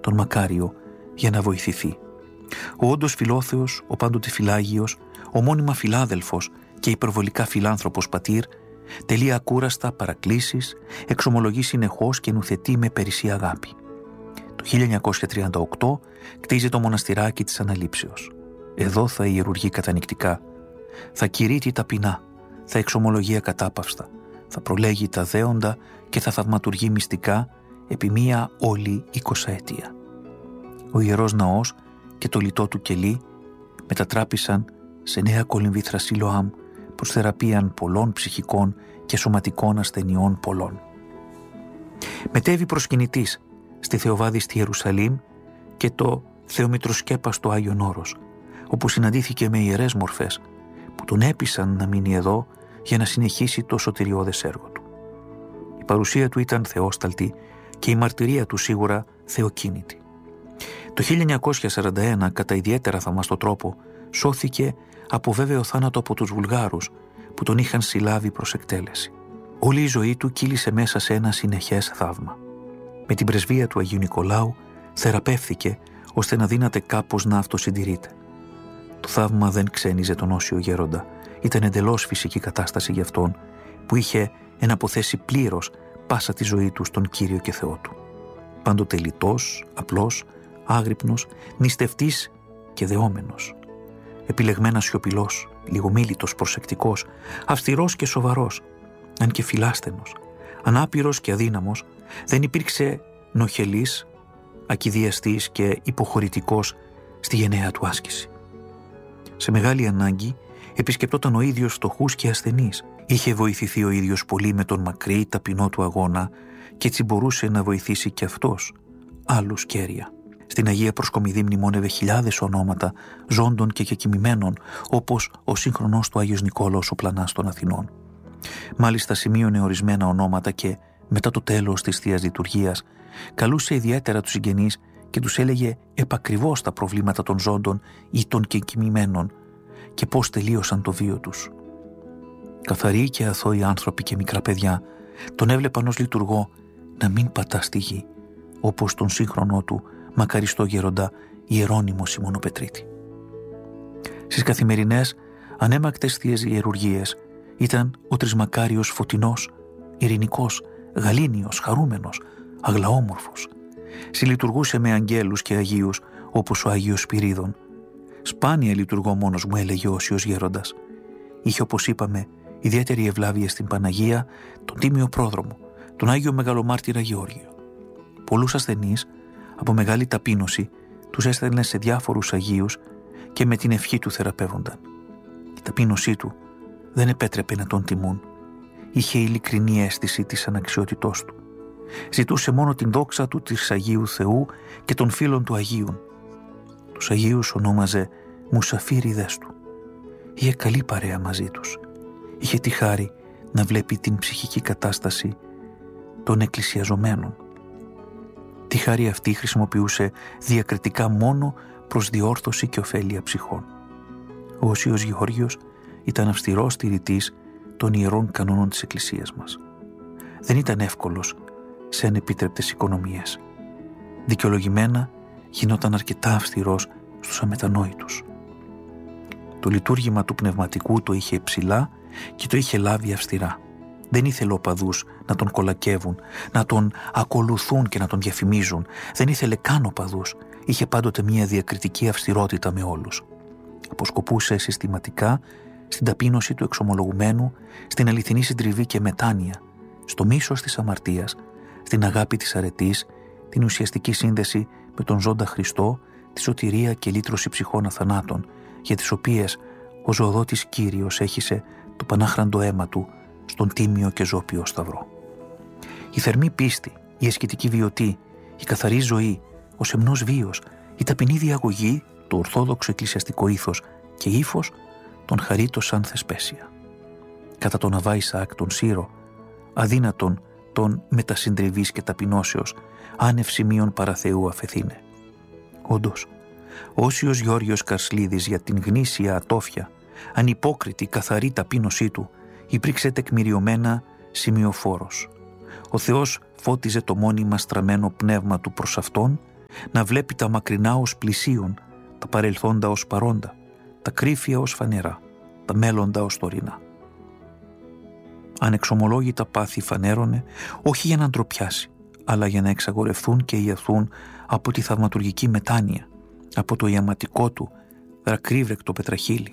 τον Μακάριο για να βοηθηθεί. Ο όντως φιλόθεος, ο πάντοτε φιλάγιος, ο μόνιμα φιλάδελφος και υπερβολικά φιλάνθρωπος πατήρ τελεί ακούραστα παρακλήσεις, εξομολογεί συνεχώς και νουθετεί με περισσή αγάπη. Το 1938 κτίζει το μοναστηράκι της Αναλήψεως. Εδώ θα ιερουργεί κατανυκτικά, θα κηρύττει ταπεινά, θα εξομολογεί ακατάπαυστα, θα προλέγει τα δέοντα και θα θαυματουργεί μυστικά επί μία όλη 20ετία. Ο Ιερός Ναός και το λιτό του κελί μετατράπησαν σε νέα κολυμβήθρα Σιλοάμ προς θεραπείαν πολλών ψυχικών και σωματικών ασθενειών πολλών. Μετέβη προσκυνητής στη Θεοβάδιστη Ιερουσαλήμ και το θεομητροσκέπαστο Άγιον Όρος, όπου συναντήθηκε με ιερές μορφές που τον έπεισαν να μείνει εδώ για να συνεχίσει το σωτηριώδες έργο του. Η παρουσία του ήταν θεόσταλτη και η μαρτυρία του σίγουρα θεοκίνητη. Το 1941, κατά ιδιαίτερα θαυμαστό τρόπο, σώθηκε από βέβαιο θάνατο από τους Βουλγάρους που τον είχαν συλλάβει προς εκτέλεση. Όλη η ζωή του κύλησε μέσα σε ένα συνεχές θαύμα. Με την πρεσβεία του Αγίου Νικολάου θεραπεύθηκε ώστε να δύναται κάπως να αυτοσυντηρείται. Το θαύμα δεν ξένιζε τον όσιο γέροντα. Ήταν εντελώς φυσική κατάσταση για αυτόν που είχε εναποθέσει πλήρως πάσα τη ζωή του στον Κύριο και Θεό του. Πάντοτε λιτός, απλός, άγρυπνος, νηστευτής και δεόμενος. Επιλεγμένα σιωπηλός, λιγομίλητος, προσεκτικός, αυστηρός και σοβαρός, αν και φιλάστενος, ανάπηρος και αδύναμος, δεν υπήρξε νοχελής, ακηδιαστής και υποχωρητικός στη γενναία του άσκηση. Σε μεγάλη ανάγκη επισκεπτόταν ο ίδιος φτωχούς και ασθενείς. Είχε βοηθηθεί ο ίδιος πολύ με τον μακρύ ταπεινό του αγώνα και έτσι μπορούσε να βοηθήσει και αυτός άλλους κέρια. Στην Αγία Προσκομιδή μνημόνευε χιλιάδες ονόματα ζώντων και κεκοιμημένων, όπως ο σύγχρονος του Άγιος Νικόλαος ο Πλανάς των Αθηνών. Μάλιστα σημείωνε ορισμένα ονόματα και μετά το τέλος της Θείας Λειτουργίας καλούσε ιδιαίτερα τους συγγενείς και τους έλεγε επακριβώς τα προβλήματα των ζώντων ή των κεκοιμημένων και πώς τελείωσαν το βίο τους. Καθαροί και αθώοι άνθρωποι και μικρά παιδιά τον έβλεπαν ως λειτουργό να μην πατά στη γη, όπως τον σύγχρονό του μακαριστό γέροντα Ιερώνυμο Σιμωνοπετρίτη. Στις καθημερινές ανέμακτες θείες ιερουργίες ήταν ο Τρισμακάριος φωτεινός, ειρηνικός, γαλήνιος, χαρούμενος, αγλαόμορφος. Συλλειτουργούσε με αγγέλους και αγίους όπως ο Άγιος Σπυρίδων. «Σπάνια λειτουργώ μόνος μου», έλεγε ο όσιος γέροντας. Είχε, όπως είπαμε, ιδιαίτερη ευλάβεια στην Παναγία, τον Τίμιο Πρόδρομο, τον Άγιο Μεγαλομάρτυρα Γεώργιο. Πολλούς ασθενείς, από μεγάλη ταπείνωση, τους έστελνε σε διάφορους αγίους και με την ευχή του θεραπεύονταν. Η ταπείνωσή του δεν επέτρεπε να τον τιμούν. Είχε ειλικρινή αίσθηση της αναξιότητός του. Ζητούσε μόνο την δόξα του της Αγίου Θεού και των φίλων του Αγίων. Τους Αγίους ονόμαζε μουσαφίριδες του. Είχε καλή παρέα μαζί τους. Είχε τη χάρη να βλέπει την ψυχική κατάσταση των εκκλησιαζομένων. Τη χάρη αυτή χρησιμοποιούσε διακριτικά μόνο προς διόρθωση και ωφέλεια ψυχών. Ο Όσιος Γεώργιος ήταν αυστηρός τηρητής των ιερών κανόνων της Εκκλησίας μας. Δεν ήταν εύκολος σε ανεπίτρεπτες οικονομίες. Δικαιολογημένα γινόταν αρκετά αυστηρός στους αμετανόητους. Το λειτουργήμα του πνευματικού το είχε ψηλά και το είχε λάβει αυστηρά. Δεν ήθελε οπαδούς να τον κολακεύουν, να τον ακολουθούν και να τον διαφημίζουν. Δεν ήθελε καν οπαδούς. Είχε πάντοτε μια διακριτική αυστηρότητα με όλους. Αποσκοπούσε συστηματικά στην ταπείνωση του εξομολογουμένου, στην αληθινή συντριβή και μετάνοια, στο μίσος της αμαρτίας, στην αγάπη της αρετής, την ουσιαστική σύνδεση με τον ζώντα Χριστό, τη σωτηρία και λύτρωση ψυχών αθανάτων, για τις οποίες ο ζωοδότης Κύριος έχισε το πανάχραντο αίμα του στον τίμιο και ζώπιο σταυρό. Η θερμή πίστη, η ασκητική βιωτή, η καθαρή ζωή, ο σεμνός βίος, η ταπεινή διαγωγή, το ορθόδοξο εκκλησιαστικό ήθος και ύφος τον χαρίτωσαν θεσπέσια. Κατά τον Αβά Ισαάκ τον Σύρο, αδύνατον των μετασυντριβής και ταπεινώσεως, άνευ σημείων παραθεού αφεθήνε. Όντως, ο Όσιος Γεώργιος Καρσλίδης για την γνήσια ατόφια, ανυπόκριτη καθαρή ταπείνωσή του, υπήρξε τεκμηριωμένα σημειοφόρος. Ο Θεός φώτιζε το μόνιμα στραμμένο πνεύμα του προς αυτόν να βλέπει τα μακρινά ως πλησίον, τα παρελθόντα ως παρόντα, τα κρύφια ως φανερά, τα μέλλοντα ως τωρινά. Ανεξομολόγητα πάθη φανέρωνε, όχι για να ντροπιάσει, αλλά για να εξαγορευθούν και ιαθούν από τη θαυματουργική μετάνοια, από το ιαματικό του δακρύβρεκτο πετραχύλι.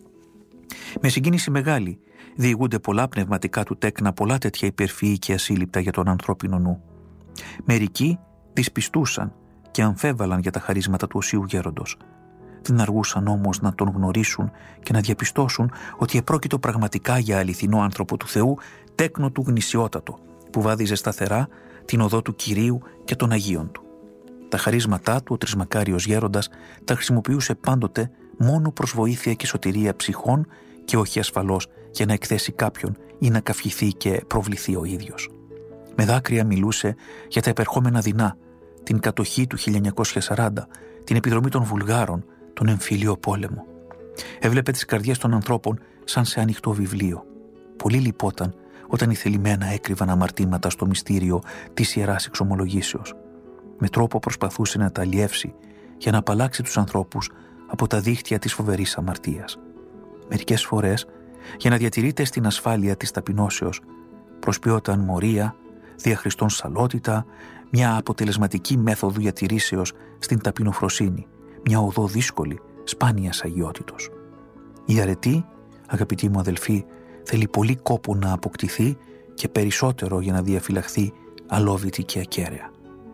Με συγκίνηση μεγάλη διηγούνται πολλά πνευματικά του τέκνα, πολλά τέτοια υπερφυή και ασύλληπτα για τον ανθρώπινο νου. Μερικοί δυσπιστούσαν και αμφέβαλαν για τα χαρίσματα του οσίου γέροντος. Δεν αργούσαν όμως να τον γνωρίσουν και να διαπιστώσουν ότι επρόκειτο πραγματικά για αληθινό άνθρωπο του Θεού, τέκνο του γνησιότατο, που βάδιζε σταθερά την οδό του Κυρίου και των Αγίων του. Τα χαρίσματά του ο τρισμακάριος γέροντας τα χρησιμοποιούσε πάντοτε μόνο προς βοήθεια και σωτηρία ψυχών και όχι ασφαλώς για να εκθέσει κάποιον ή να καυχηθεί και προβληθεί ο ίδιος. Με δάκρυα μιλούσε για τα επερχόμενα δεινά, την κατοχή του 1940, την επιδρομή των Βουλγάρων, τον εμφύλιο πόλεμο. Έβλεπε τις καρδιές των ανθρώπων σαν σε ανοιχτό βιβλίο. Πολύ λυπόταν όταν οι θελημένα έκρυβαν αμαρτήματα στο μυστήριο της Ιεράς Εξομολογήσεως. Με τρόπο προσπαθούσε να τα αλλιεύσει για να απαλλάξει τους ανθρώπους από τα δίχτυα της φοβερής αμαρτίας. Μερικές φορές, για να διατηρείται στην ασφάλεια της ταπεινώσεως, προσποιόταν μορία, δια Χριστόν σαλότητα, μια αποτελεσματική μέθοδο διατηρήσεως στην ταπεινοφροσύνη, μια οδό δύσκολη, σπάνιας αγιότητος. Η αρετή, αγαπητοί μου αδελφοί, θέλει πολύ κόπο να αποκτηθεί και περισσότερο για να διαφυλαχθεί αλόβητη και ακέραια.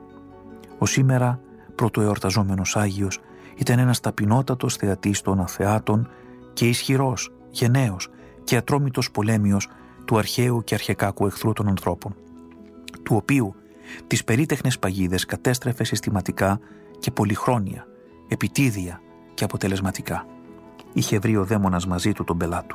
Ο σήμερα πρωτοεορταζόμενος Άγιος ήταν ένας ταπεινότατος θεατής των αθεάτων και ισχυρός, γενναίος και ατρόμητος πολέμιος του αρχαίου και αρχαικάκου εχθρού των ανθρώπων, του οποίου τις περίτεχνες παγίδες κατέστρεφε συστηματικά και πολυχρόνια, επιτίδια και αποτελεσματικά. Είχε βρει ο δαίμονας μαζί του τον πελάτου.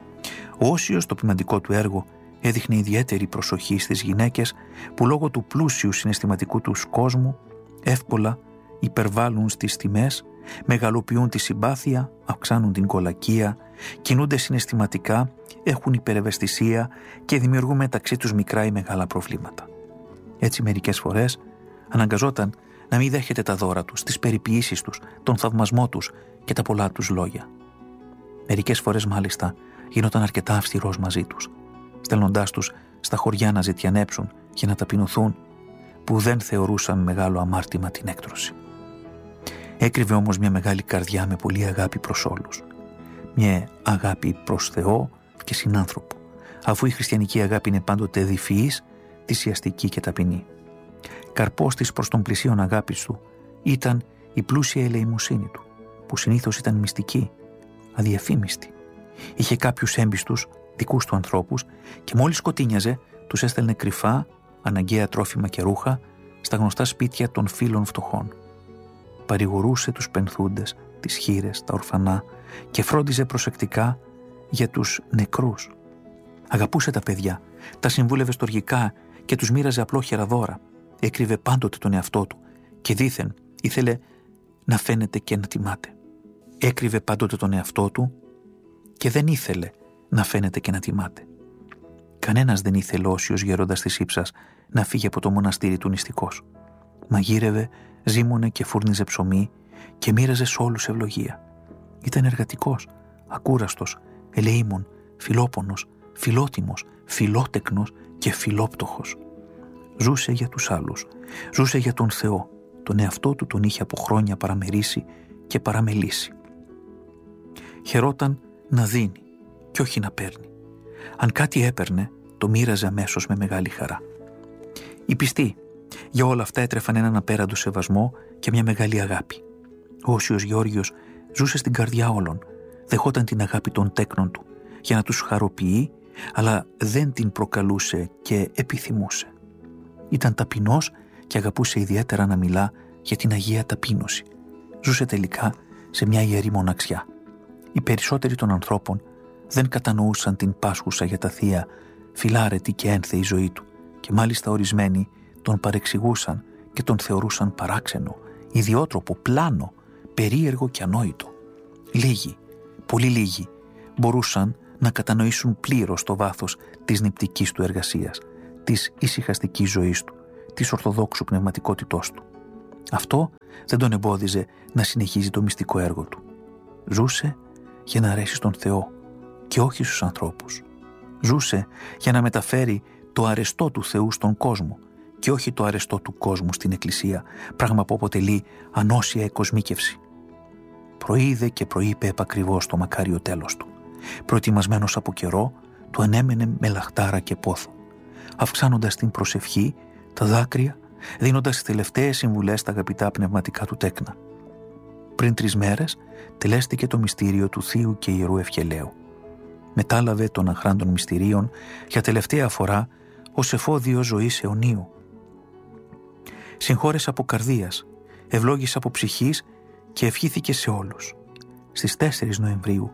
Ο Όσιος στο ποιμαντικό του έργο έδειχνε ιδιαίτερη προσοχή στις γυναίκες που λόγω του πλούσιου συναισθηματικού τους κόσμου εύκολα υπερβάλλουν στις τιμές, μεγαλοποιούν τη συμπάθεια, αυξάνουν την κολακία, κινούνται συναισθηματικά, έχουν υπερευαισθησία και δημιουργούν μεταξύ τους μικρά ή μεγάλα προβλήματα. Έτσι μερικές φορές αναγκαζόταν να μην δέχεται τα δώρα τους, τις περιποιήσεις τους, τον θαυμασμό τους και τα πολλά τους λόγια. Μερικές φορές μάλιστα γινόταν αρκετά αυστηρός μαζί τους, στέλνοντάς τους στα χωριά να ζητιανέψουν και να ταπεινωθούν, που δεν θεωρούσαν μεγάλο αμάρτημα την έκτρωση. Έκρυβε όμως μια μεγάλη καρδιά με πολλή αγάπη προς όλους. Μια αγάπη προς Θεό και συνάνθρωπο, αφού η χριστιανική αγάπη είναι πάντοτε διφυής, θυσιαστική και ταπεινή. Καρπός της προς τον πλησίον αγάπης του ήταν η πλούσια ελεημοσύνη του, που συνήθως ήταν μυστική, αδιαφήμιστη. Είχε κάποιους έμπιστους, δικούς του ανθρώπους και μόλις σκοτίνιαζε, τους έστελνε κρυφά, αναγκαία τρόφιμα και ρούχα στα γνωστά σπίτια των φίλων φτωχών. Παρηγορούσε τους πενθούντες, τις χήρες, τα ορφανά και φρόντιζε προσεκτικά για τους νεκρούς. Αγαπούσε τα παιδιά, τα συμβούλευε στοργικά και τους μοίραζε απλόχερα δώρα. Έκρυβε πάντοτε τον εαυτό του και δήθεν ήθελε να φαίνεται και να τιμάται. Έκρυβε πάντοτε τον εαυτό του και δεν ήθελε να φαίνεται και να τιμάται. Κανένας δεν ήθελε Όσιος γέροντας της Ήψας να φύγει από το μοναστήρι του νηστικός. Μαγείρευε, ζύμωνε και φούρνιζε ψωμί και μοίραζε σε όλους ευλογία. Ήταν εργατικός, ακούραστος, ελεήμων, φιλόπονος, φιλότιμος, φιλότεκνος και φιλόπτωχος. Ζούσε για τους άλλους, ζούσε για τον Θεό. Τον εαυτό του τον είχε από χρόνια παραμερίσει και παραμελήσει. Χαιρόταν να δίνει και όχι να παίρνει. Αν κάτι έπαιρνε, το μοίραζε αμέσως με μεγάλη χαρά. Οι πιστοί για όλα αυτά έτρεφαν έναν απέραντο σεβασμό και μια μεγάλη αγάπη. Ο Όσιος Γεώργιος ζούσε στην καρδιά όλων, δεχόταν την αγάπη των τέκνων του για να τους χαροποιεί, αλλά δεν την προκαλούσε και επιθυμούσε. Ήταν ταπεινός και αγαπούσε ιδιαίτερα να μιλά για την Αγία Ταπείνωση. Ζούσε τελικά σε μια ιερή μοναξιά. Οι περισσότεροι των ανθρώπων δεν κατανοούσαν την πάσχουσα για τα θεία, φιλάρετη και ένθεη ζωή του και μάλιστα ορισμένοι τον παρεξηγούσαν και τον θεωρούσαν παράξενο, ιδιότροπο, πλάνο, περίεργο και ανόητο. Λίγοι, πολύ λίγοι, μπορούσαν να κατανοήσουν πλήρως το βάθος της νηπτικής του εργασίας, της ησυχαστικής ζωής του, της ορθοδόξου πνευματικότητός του. Αυτό δεν τον εμπόδιζε να συνεχίζει το μυστικό έργο του. Ζούσε για να αρέσει στον Θεό και όχι στους ανθρώπους. Ζούσε για να μεταφέρει το αρεστό του Θεού στον κόσμο και όχι το αρεστό του κόσμου στην Εκκλησία, πράγμα που αποτελεί ανώσια εκοσμίκευση. Προείδε και προείπε επακριβώς το μακάριο τέλος του. Προετοιμασμένος από καιρό, του ανέμενε με λαχτάρα και πόθο, αυξάνοντας την προσευχή, τα δάκρυα, δίνοντας τις τελευταίες συμβουλές στα αγαπητά πνευματικά του τέκνα. Πριν 3 μέρες τελέστηκε το μυστήριο του Θείου και Ιερού Ευχελαίου. Μετάλαβε των αχράντων μυστηρίων για τελευταία φορά ως εφόδιο ζωής αιωνίου. Συγχώρεσε από καρδίας, ευλόγησε από ψυχής και ευχήθηκε σε όλους. Στις 4 Νοεμβρίου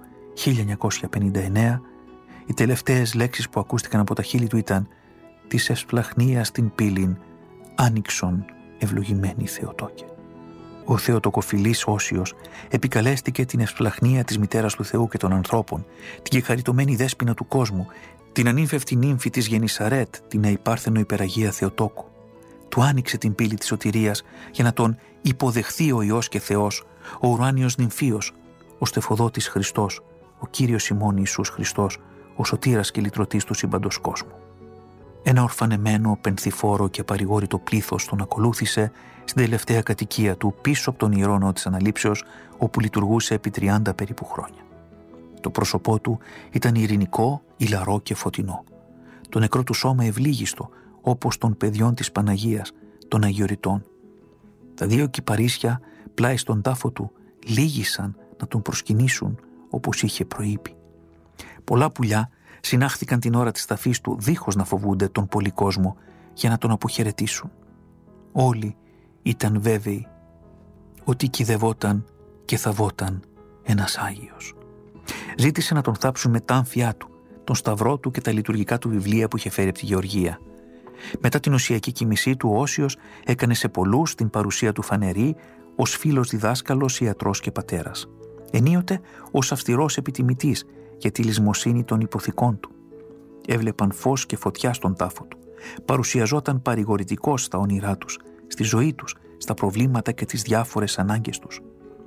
1959, οι τελευταίες λέξεις που ακούστηκαν από τα χείλη του ήταν «Της ευσπλαχνίας την πύλην, άνοιξον ευλογημένη Θεοτόκε». Ο Θεοτοκοφιλής Όσιος επικαλέστηκε την ευσπλαχνία της μητέρας του Θεού και των ανθρώπων, την κεχαριτωμένη δέσποινα του κόσμου, την ανήμφευτη νύμφη της Γενισαρέτ, την αϊπάρθενο υπεραγία Θεοτόκου. Του άνοιξε την πύλη της σωτηρίας για να τον υποδεχθεί ο Υιός και Θεός, ο ουράνιος νυμφίος, ο στεφοδότης Χριστός, ο Κύριος ημών Ιησούς Χριστός, ο σωτήρας και λυτρωτής του σύμπαντος κόσμου. Ένα ορφανεμένο, πενθυφόρο και παρηγόρητο πλήθος τον ακολούθησε στην τελευταία κατοικία του πίσω από τον Ιερό Ναό της Αναλήψεως, όπου λειτουργούσε επί 30 περίπου χρόνια. Το πρόσωπό του ήταν ειρηνικό, ηλαρό και φωτεινό. Το νεκρό του σώμα ευλίγιστο, όπως των παιδιών της Παναγίας, των Αγιοριτών. Τα 2 κυπαρίσια πλάι στον τάφο του λύγησαν να τον προσκυνήσουν όπως είχε προείπει. Πολλά πουλιά συνάχθηκαν την ώρα της ταφής του δίχως να φοβούνται τον πολυκόσμο για να τον αποχαιρετήσουν. Όλοι ήταν βέβαιοι ότι κυδευόταν και θαβόταν ένας Άγιος. Ζήτησε να τον θάψουν με τα άμφιά του, τον σταυρό του και τα λειτουργικά του βιβλία που είχε φέρει από τη Γεωργία. Μετά την οσιακή κοιμησή του, ο Όσιος έκανε σε πολλούς την παρουσία του φανερή ως φίλος διδάσκαλος, ιατρός και πατέρας. Ενίοτε ως αυστηρός επιτιμητής για τη λησμοσύνη των υποθηκών του. Έβλεπαν φως και φωτιά στον τάφο του. Παρουσιαζόταν παρηγορητικός στα όνειρά τους, στη ζωή τους, στα προβλήματα και τις διάφορες ανάγκες τους.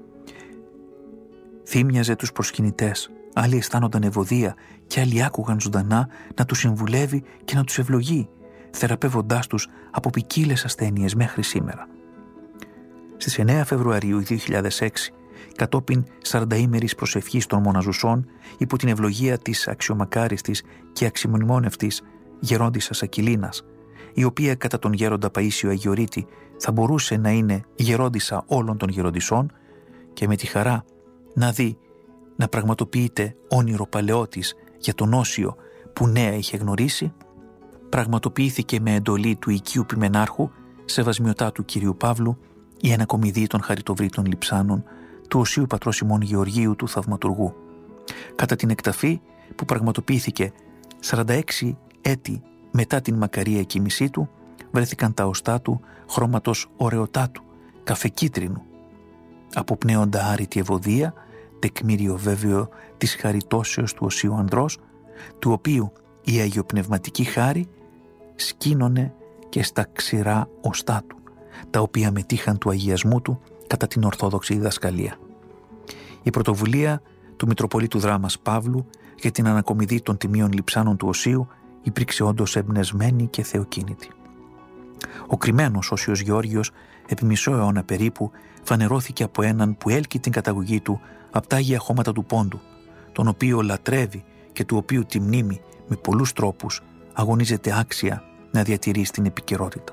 Θύμιαζε τους προσκυνητές, άλλοι αισθάνονταν ευωδία και άλλοι άκουγαν ζωντανά να τους συμβουλεύει και να τους ευλογεί, θεραπεύοντάς τους από ποικίλες ασθένειες μέχρι σήμερα. Στις 9 Φεβρουαρίου 2006, κατόπιν 40ήμερης προσευχής των μοναζουσών, υπό την ευλογία της αξιομακάριστης και αξιμονιμόνευτης γερόντισσας Ακυλίνας, η οποία κατά τον γέροντα Παΐσιο Αγιορείτη θα μπορούσε να είναι γερόντισσα όλων των γεροντισσών, και με τη χαρά να δει να πραγματοποιείται όνειρο παλαιότης για τον Όσιο που νέα είχε γνωρίσει, πραγματοποιήθηκε με εντολή του οικείου ποιμενάρχου, σεβασμιωτά του Κυρίου Παύλου, η ανακομιδή των χαριτοvrήτων λειψάνων του Οσίου Πατρός ημών Γεωργίου του Θαυματουργού. Κατά την εκταφή που πραγματοποιήθηκε 46 έτη μετά την μακαρία κοιμησή του, βρέθηκαν τα οστά του χρώματος ωραιοτάτου, καφεκίτρινου, αποπνέοντα άρρητη ευωδία, τεκμήριο βέβαιο της χαριτώσεως του Οσίου Ανδρός, του οποίου η αγιοπνευματική χάρη σκήνωνε και στα ξηρά οστά του, τα οποία μετήχαν του αγιασμού του κατά την ορθόδοξη διδασκαλία. Η πρωτοβουλία του Μητροπολίτου Δράμας Παύλου για την ανακομιδή των τιμίων λειψάνων του Οσίου υπήρξε όντως εμπνευσμένη και θεοκίνητη. Ο κρυμμένος Όσιος Γεώργιος, επί μισό αιώνα περίπου, φανερώθηκε από έναν που έλκει την καταγωγή του από τα Άγια Χώματα του Πόντου, τον οποίο λατρεύει και του οποίου τη μνήμη με πολλούς τρόπους αγωνίζεται άξια να διατηρεί στην επικαιρότητα.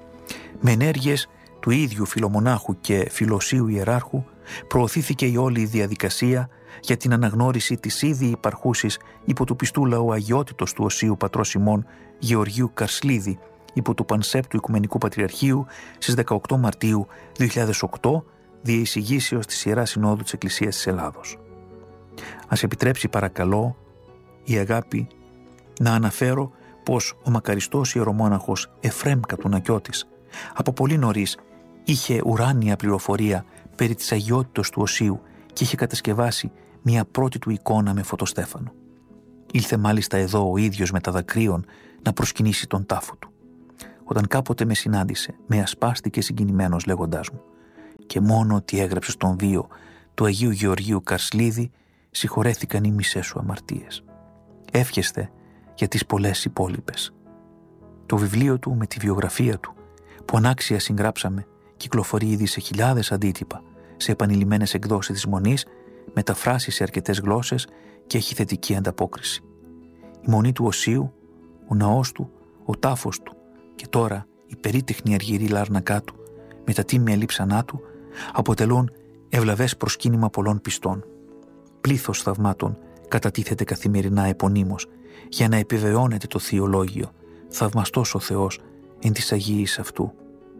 Με ενέργειες του ίδιου φιλομονάχου και φιλοσίου ιεράρχου προωθήθηκε η όλη διαδικασία για την αναγνώριση της ήδη υπαρχούσης υπό του πιστού λαού αγιότητος του Οσίου Πατρός ημών Γεωργίου Καρσλίδη υπό του Πανσέπτου Οικουμενικού Πατριαρχείου στις 18 Μαρτίου 2008 δια εισηγήσεως της Ιεράς Συνόδου της Εκκλησίας της Ελλάδος. Ας επιτρέψει παρακαλώ η αγάπη να αναφέρω πως ο μακαριστός ιερομόναχος Εφρέμ Κατουνακιώτης από πολύ νωρίς είχε ουράνια πληροφορία περί της αγιότητος του Οσίου και είχε κατασκευάσει μια πρώτη του εικόνα με φωτοστέφανο. Ήλθε μάλιστα εδώ ο ίδιος με τα δακρύων να προσκυνήσει τον τάφο του. όταν κάποτε με συνάντησε, με ασπάστηκε συγκινημένος λέγοντάς μου «Και μόνο ότι έγραψε στον βίο του Αγίου Γεωργίου Καρσλίδη συγχωρέθηκαν οι μισές σου αμαρτίες. Εύχεστε για τις πολλές υπόλοιπες». Το βιβλίο του με τη βιογραφία του, που ανάξια συγγράψαμε, κυκλοφορεί ήδη σε χιλιάδες αντίτυπα, σε επανειλημμένες εκδόσεις της Μονής, μεταφράσει σε αρκετές γλώσσες και έχει θετική ανταπόκριση. Η Μονή του Οσίου, ο ναός του, ο τάφος του και τώρα η περίτεχνη αργυρή λάρνακά του με τα τίμια λείψανά του αποτελούν ευλαβές προσκύνημα πολλών πιστών. Πλήθος θαυμάτων κατατίθεται καθημερινά επωνύμως για να επιβεβαιώνεται το θεολόγιο «Θαυμαστός ο Θεός εν της Αγίης αυτού».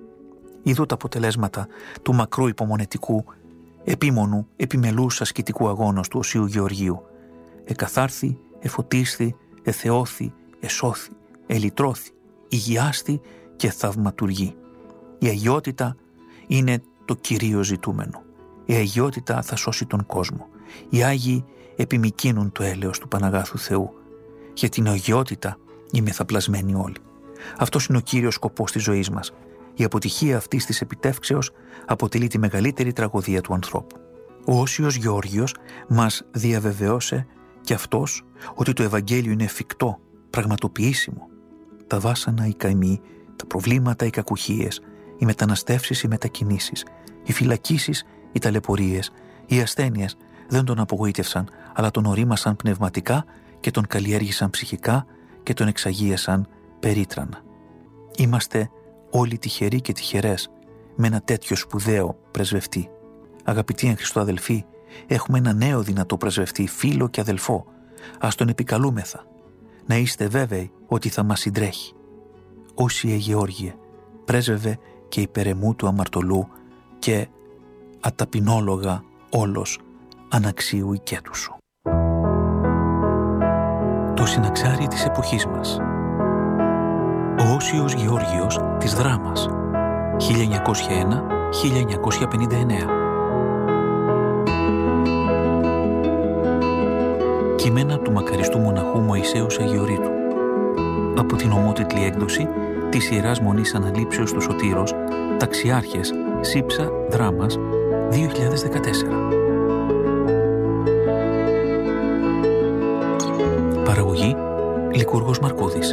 Είδω τα αποτελέσματα του μακρού υπομονετικού, επίμονου, επιμελούς ασκητικού αγώνος του Οσίου Γεωργίου. Εκαθάρθη, εφωτίσθη, εθεώθη, εσώθη, ελυτρώθη, υγιάστη και θαυματουργή. Η αγιότητα είναι το κυρίως ζητούμενο. Η αγιότητα θα σώσει τον κόσμο. Οι Άγιοι επιμικρύνουν το έλεος του Παναγάθου Θεού. Για την αγιότητα είμαι θαπλασμένοι όλοι. Αυτός είναι ο κύριος σκοπός της ζωής μας. Η αποτυχία αυτής της επιτεύξεως αποτελεί τη μεγαλύτερη τραγωδία του ανθρώπου. Ο Όσιος Γεώργιος μας διαβεβαίωσε κι αυτός ότι το Ευαγγέλιο είναι εφικτό, πραγματοποιήσιμο. Τα βάσανα, οι καημοί, τα προβλήματα, οι κακουχίες, οι μεταναστεύσεις, οι μετακινήσεις, οι φυλακίσεις, οι ταλαιπωρίες, οι ασθένειες δεν τον απογοήτευσαν, αλλά τον ορίμασαν πνευματικά και τον καλλιέργησαν ψυχικά και τον εξαγίασαν περίτρανα. Είμαστε όλοι τυχεροί και τυχερές με ένα τέτοιο σπουδαίο πρεσβευτή. Αγαπητοί εν Χριστώ αδελφοί, έχουμε ένα νέο δυνατό πρεσβευτή, φίλο και αδελφό. Ας τον επικαλούμεθα. Να είστε βέβαιοι ότι θα μας συντρέχει. Όσιε Γεώργιε, πρέσβευε και υπερεμού του αμαρτωλού και αταπεινόλογα όλος αναξίου οικέτου σου. Το συναξάρι της εποχής μας. Ο Όσιος Γεώργιος της Δράμας, 1901-1959. Κείμενα του μακαριστού μοναχού Μωυσέου Αγιορείτου. Από την ομότιτλη έκδοση της Ιεράς Μονής Αναλήψεως του Σωτήρος, Ταξιάρχες, Σύψα, Δράμας, 2014. Παραγωγή Λικούργος Μαρκούδης.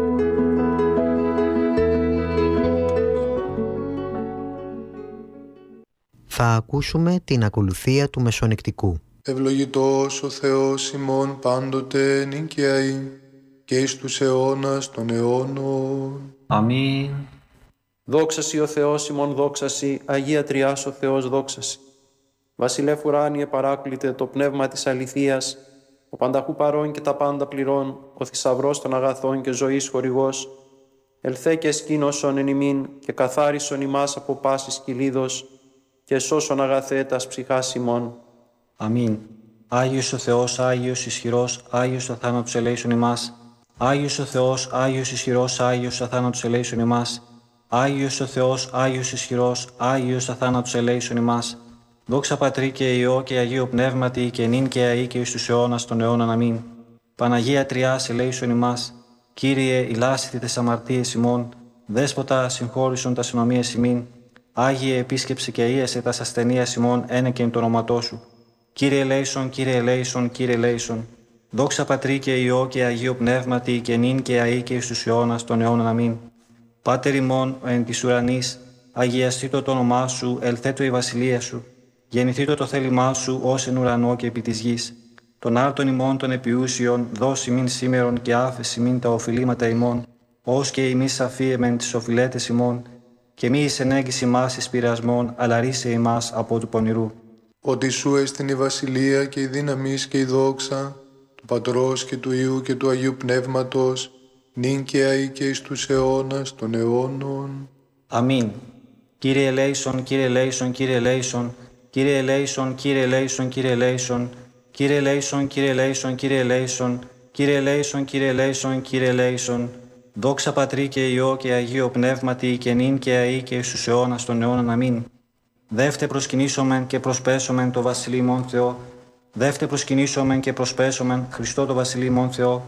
Θα ακούσουμε την ακολουθία του Μεσονεκτικού. Ευλογητός ο Θεός ημών πάντοτε νυν και αεί και εις τους αιώνας των αιώνων. Αμήν. Δόξασι ο Θεός ημών δόξασι, Αγία Τριάς ο Θεός δόξασι. Βασιλεύ ουράνιε παράκλητε το πνεύμα της αληθείας, ο πανταχού παρών και τα πάντα πληρών, ο θησαυρός των αγαθών και ζωής χορηγός, ελθέ και σκήνωσον εν ημίν και καθάρισον ημάς από πάσης κυλίδος και σώσον αγαθέτας ψυχάς ημών. Αμήν. Άγιος ο Θεός, Άγιος ισχυρός, Άγιος αθάνατος ελέησον ημάς. Άγιος ο Θεός, Άγιος ισχυρός, Άγιος αθάνατος ελέησον ημάς. Άγιος ο Θεός, Άγιος ισχυρός, Άγιος αθάνατος ελέησον ημάς. Δόξα Πατρί και Υιό και Αγίο Πνεύματι και νυν και αεί και εις τους αιώνας των αιώνων. Αμήν. Παναγία Τριάς ελέησον ημάς. Κύριε, ηλάσθητε τες αμαρτίες ημών. Δέσποτα, συγχώρησον τας ενομίες ημίν. Άγιε, επίσκεψε και ίεσε τας ασθενείας ημών ένεκεν το όνοματό σου. Κύριε ελέησον, Κύριε ελέησον, Κύριε ελέησον. Δόξα Πατρί και Υιό και Αγίο Πνεύματι και νυν και αεί και εις τους αιώνας των αιώνων. Αμήν. Πάτερ ημών εν της ουρανής, αγιαστήτω το όνομά σου, ελθέτω η βασιλεία σου. Γεννηθήτω το θέλημά σου ως εν ουρανό και επί της γης. Τον άρτον ημών των επιούσιων, δώσει μην σήμερον και άφεση μην τα οφειλήματα ημών, ως και ημείς αφίεμεν τις οφειλέτες ημών, και μη εις ενέγγιση μας εις πειρασμών, αλλά ρίσε ημάς από του πονηρού. Ότι σου έστειν η βασιλεία και η δύναμις και η δόξα, του Πατρός και του Υιού και του Αγίου Πνεύματος, νυν και αεί και εις τους αιώνας των αιώνων. Αμήν. Κύριε ελέησον, Κύριε ελέησον, Κύριε ελέησον, Κύριε ελέησον, Κύριε ελέησον, Κύριε ελέησον, Κύριε ελέησον, Κύριε ελέησον, Κύριε ελέησον, Κύριε ελέησον, Κύριε ελέησον, Κύριε ελέησον. Δόξα Πατρί και Υιό και Αγίο Πνεύματι και νυν και αεί και εις τους αιώνας των αιώνων. Αμήν. Δεύτε προσκυνήσομεν και προσπέσομεν το Βασιλείμον Θεό. Δεύτε προσκυνήσομεν και προσπέσομεν Χριστό το Βασιλείμον Θεό.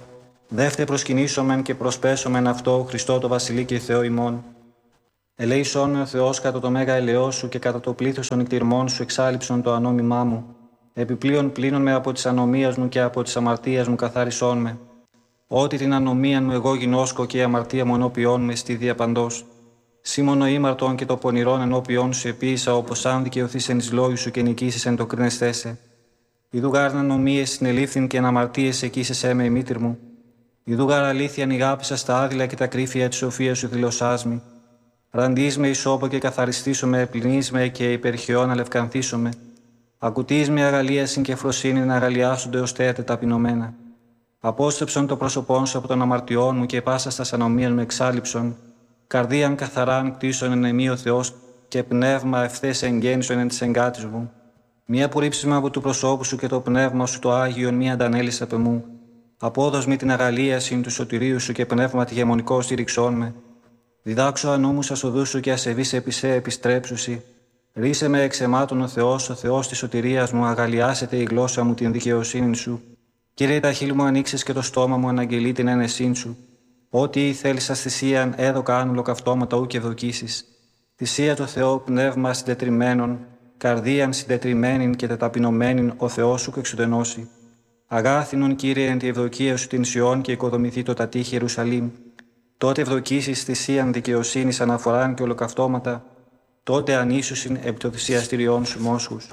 Δεύτε προσκυνήσομεν και προσπέσομεν αυτό, Χριστό το Βασιλεί και Θεό ημών. Ελέησόν με ο Θεός κατά το μέγα ελαιό σου και κατά το πλήθος των νηκτηρμών σου εξάλειψον το ανόμημά μου. Επιπλέον πλύνον με από της ανομίας μου και από της αμαρτίας μου καθάρισόν με. Ότι την ανομία μου εγώ γινώσκω και η αμαρτία μου ενώπιόν με στη διαπαντός. Σήμωνο ήμαρτον και το πονηρόν ενώπιόν σου επίησα, όπως αν δικαιωθείς εν εις λόγου σου και νικήσεις εν το κρίνεστέσαι. Ιδού γάρ ανομίες συνελήφθην και αναμαρτίες εκείσεσέ με η μήτηρ μου. Ιδού γάρ αλήθεια νηγάπησα στα άδειλα και τα κρύφια της σοφίας σου δηλωσάς μη. Ραντείς με ισόπο και καθαριστήσομαι, πλυνείς με και υπερχαιών αλευκανθήσομαι. Ακουτείς με αγαλίασιν και φροσύνη να αγαλιάσονται ως θέατε ταπεινωμένα. Απόστρεψον το πρόσωπόν σου από των αμαρτιών μου και πάσα στα ανομίας μου εξάλειψον. Καρδίαν καθαράν κτίσον εν εμεί ο Θεός και πνεύμα ευθές εγγέννησον εν της εγκάτης μου. Μία απορρίψισμα από του προσώπου σου και το πνεύμα σου το Άγιον μία αντανέλης απ' εμού. Απόδος με την αγαλίασιν του σωτηρίου σου και πνεύμα τη γεμονικό στήριξόν με. Διδάξω ανώμους ασοδούς σου και ασεβείς επισέ επιστρέψουσι. Ρίσε με εξαιμάτων ο Θεός της σωτηρίας μου, αγαλιάσετε η γλώσσα μου την δικαιοσύνη σου. Κύριε, τα χείλη μου ανοίξες και το στόμα μου αναγγελεί την ένεσήν σου. Ό,τι θέλεις ας θυσίαν, έδωκα αν ολοκαυτώματα ου και ευδοκίσεις. Θυσία το Θεό πνεύμα συντετριμένων, καρδίαν συντετριμένην και τεταπεινωμένην ο Θεός σου εξουδενώσει. Αγάθινον, Κύριε, εν τη ευδοκία σου την Σιών και οικοδομηθεί το τατήχη Ιερουσαλήμ. Τότε ευδοκίσεις θυσίαν δικαιοσύνης αναφοράν και ολοκαυτώματα, τότε ανήσουσιν επί το θυσιαστηριών σου μόσχους.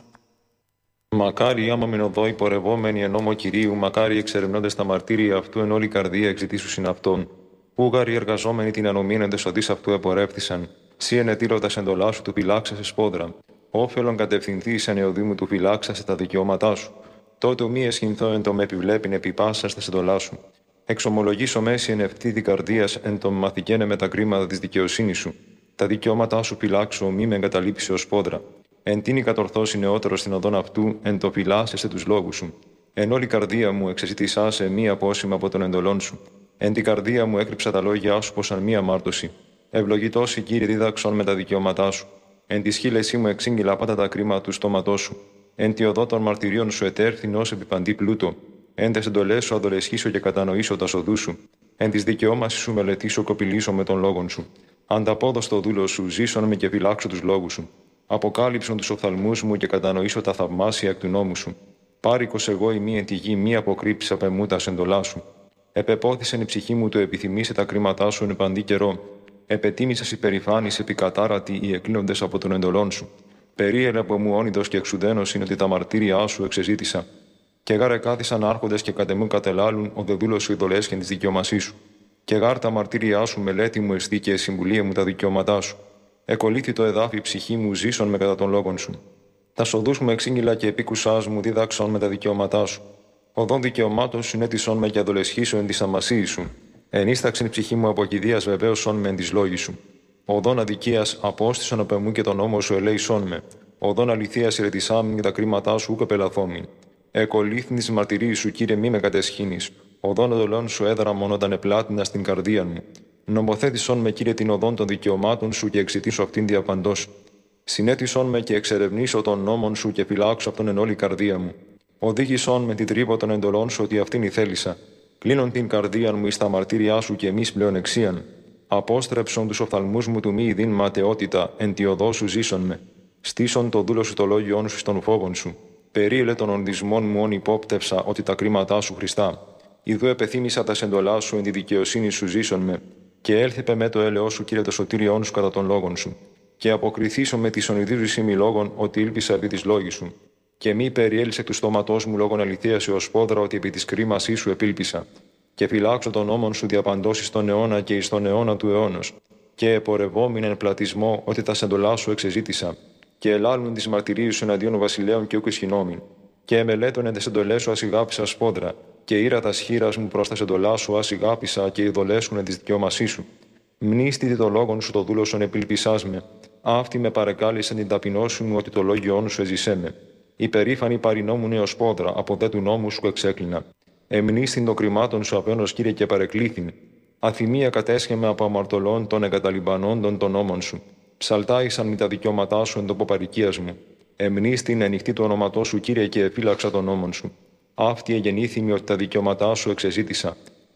Μακάρι άμα μεν οδό υπορευόμενοι εν νόμο Κυρίου, μακάρι εξερευνώντες τα μαρτύρια αυτού εν όλη καρδία εξητήσουσιν αυτόν. Ούγαροι εργαζόμενοι την ανομήν εν τεσοδείς αυτού επορεύθησαν. Σύ ενετήλωτας εντολά σου του φυλάξασε σπόδρα. Όφελον κατευθυνθείς εν εωδήμου του φυλάξασε τα δικαιώματά σου. Τότε ο μη εσχυνθώ εν το με επιβλέπειν επί πάσας τας εντολά σου. Εξομολογήσω μέση εν ευθύδη καρδίας εν το μαθηκένε με τα κρίματα της δικαιοσύνης σου. Τα δικαιώματά σου φυλάξω, μη με εγκαταλείψει ως πόδρα. Εν τίνη κατορθώσει νεότερο στην οδόν αυτού, εν το φυλάσσεσαι τους λόγους σου. Εν όλη καρδία μου εξεζητησάσαι μη απόσημα από τον εντολών σου. Εν την καρδία μου έκρυψα τα λόγια σου πως αν μία αμάρτωση. Ευλογητός, Κύριε, δίδαξον με τα δικαιώματά σου. Εν τη σχήλεσή μου εξήγηλα πάντα τα κρίματα του στόματός σου. Εν τη οδό των μαρτυρίων σου ετέρθην ως επιπαντή πλούτο. Εν τες εντολές σου αδολεσχήσω και κατανοήσω τα σοδού σου. Εν της δικαιώμασης σου μελετήσω κοπηλήσω με τον λόγον σου. Ανταπόδοστο δούλο σου, ζήσον με και φυλάξω τους λόγους σου. Αποκάλυψον τους οφθαλμούς μου και κατανοήσω τα θαυμάσια εκ του νόμου σου. Πάρικος εγώ η μη εν τη γη, μη αποκρύψεις απ' εμού τα σεντολά σου. Επεπόθησεν η ψυχή μου το επιθυμήσε τα κρίματά σου εν παντή καιρό. Επετίμησας υπερηφάνης επικατάρατη οι εκλίνοντες από τον εντολών σου. Περίελε από μου όνειδος και εξουδένος είναι ότι τα μαρτύρια σου εξεζήτησα. Και γάρε κάθισαν άρχοντες και κατ' εμού κατελάλουν ο δε δούλος σου ειδολέσχεν της δικαιωμασής σου. Και γάρ τα μαρτύρια σου μελέτη μου εστί και συμβουλία μου τα δικαιώματά σου. Εκολύθη το εδάφι η ψυχή μου, ζήσον με κατά των λόγων σου. Τα σοδούς μου εξήγηλα και επίκουσάς μου, δίδαξον με τα δικαιώματά σου. Οδόν δικαιωμάτων συνέτησον με και αδολεσχήσω εν της αμασίης σου. Ενίσταξεν η ψυχή μου από κηδείας βεβαίωσον με εν της λόγης σου. Οδόν αδικίας απόστησον απ' εμού και τον νόμο σου ελέησον με. Οδόν αληθείας ηρετισάμιν και τα κρίματά σου ούκ επελαθόμην. Εκολύθην της μαρτυρίας σου, Κύριε, μη με κατεσχύνεις. Οδόν εντολών σου έδραμον όταν επλάτηνα στην καρδία μου. Νομοθέτησον με, Κύριε, την οδόν των δικαιωμάτων σου και εξητήσω αυτήν διαπαντός. Συνέτησον με και εξερευνήσω των νόμων σου και φυλάξω αυτόν εν όλη καρδία μου. Οδήγησον με την τρύπα των εντολών σου ότι αυτήν ηθέλησα. Κλείνον την καρδία μου εις τα μαρτύριά σου και εμείς πλεονεξίαν. Απόστρεψον τους οφθαλμούς μου του μη ειδήν ματαιότητα, εν τη οδό σου ζήσον με. Στήσον το δούλο σου το λόγιόν σου στον φόβον σου. Περίελε των ονδισμών μου όν υπόπτευσα ότι τα κρίματά σου Χριστά. Ιδού επεθύμησα τα σεντολά σου εν τη δικαιοσύνη σου ζήσον με. Και έλθεπε με το έλεος σου, Κύριε, το σωτήριόν σου κατά των λόγων σου. Και αποκριθήσω με τη ονειδίζουσή μη λόγων ότι ήλπισα επί της λόγης σου. Και μη περιέλυσε του στόματός μου λόγων αληθείας έως πόδρα ότι επί της κρίμασής σου επήλπισα. Και φυλάξω τον νόμον σου διαπαντός εις τον αιώνα και εις τον αιώνα του αιώνος. Και επορευόμην εν πλατισμό ότι τα σεντολά σου εξεζήτησα. Και ελάλουν τις μαρτυρίες σου εναντίον βασιλέων και ούκ ισχυνόμην. Και εμελέτων εν τες εντολές σου ασυγάπησα σπόδρα. Και ήρα τα σχήρας μου προς τα σεντολά σου ασυγάπησα και ειδολέσουν εν της δικαιώμασής σου. Μνήστητη το λόγον σου το δούλωσον επιλπισάς με. Αυτή με παρεκάλεσεν την ταπεινώσου μου ότι το λόγιόν σου εζησέ με. Υπερήφανη παρινόμουν έως πόδρα, από δε του νόμου σου εξέκλεινα. Εμνήστην των κρυμάτων σου απένος, Κύριε, και παρεκλήθην. Αθυμία κατέσχεμε από αμαρτωλών των εγκαταλειμπανόντων των νόμων σου. Ψαλτάησαν με τα δικαιώματά σου εν τόπο παροικίας μου. Εμνήστην ενοιχτή του ονόματό σου, Κύριε, και εφύλαξα των νόμων σου. Αυτή εγεννήθημη ότι τα δικαιώματά σου εξεζήτησα.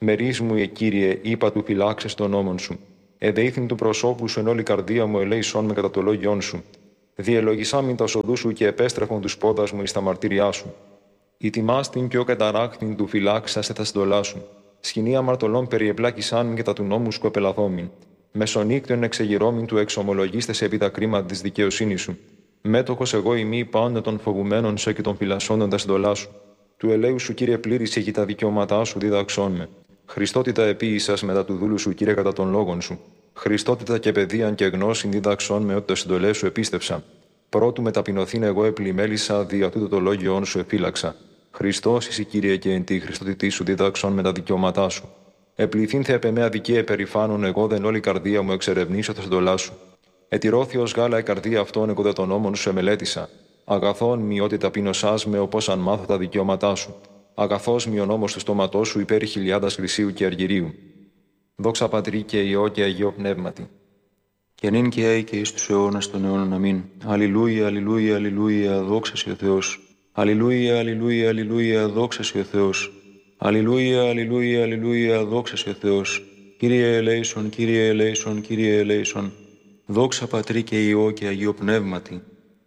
Μερίς μου, Κύριε, είπα του φυλάξες των νόμων σου. Εδέηθην του προσώπου σου εν όλη καρδία μου, ελέησόν με κατά το λόγιόν σου. Διελογισάμιν τα οδού σου και επέστρεφον τους πόδας μου εις τα μαρτύριά σου. Ητιμάστην και ο καταράχθην του φυλάξασε τα συντολά σου. Σκηνή αμαρτωλών περιεπλάκησάν μην και τα του νόμου σου επελαθόμην. Μεσονύκτιον εξεγυρώμην του εξομολογίστες επί τα κρίματα της δικαιοσύνης σου. Μέτοχος εγώ ημί πάντα των φοβουμένων σου και των φυλασσόντων τα συντολά σου. Του ελέου σου, Κύριε, πλήρησε και τα δικαιώματά σου διδαξών με. Χριστότητα επίησας μετά του δούλου σου, Κύριε, κατά των λόγων σου. Χριστότητα και παιδείαν και γνώσιν δίδαξών με ότι τα συντολέ σου επίστεψα. Πρώτου μεταπεινωθήν εγώ επλημέλησα, δια τούτο το λόγιόν σου εφύλαξα. Χριστός εσύ, Κύριε, και εν τη Χριστότητή σου δίδαξον με τα δικαιώματά σου. Επληθήν θε επ' εμέ αδικία επερηφάνων, εγώ δεν όλη καρδία μου εξερευνήσω τα συντολά σου. Ετηρώθη ως γάλα η καρδία αυτών, εγώ δε των νόμων σου εμελέτησα. Αγαθόν μη ότι ταπεινωσάς με, όπως αν μάθω τα δικαιώματά σου. Αγαθός μη ο νόμος του στόματός σου υπέρ χιλιάδας χρυσίου και αργυρίου. Δόξα Πατρί και Υιό και Αγίο Πνεύματι. Και νυν και αεί και εις τους αιώνας των αιώνων. Αμήν. Αλληλούια, αλληλούια, αλληλούια, δόξα σοι ο Θεός. Αλληλούια, αλληλούια, αλληλούια, δόξα σοι ο Θεός. Αλληλούια, αλληλούια, αλληλούια, δόξα σοι ο Θεός. Κύριε ελέησον, Κύριε ελέησον, Κύριε ελέησον. Δόξα Πατρί και Υιό και Αγίο Πνεύματι.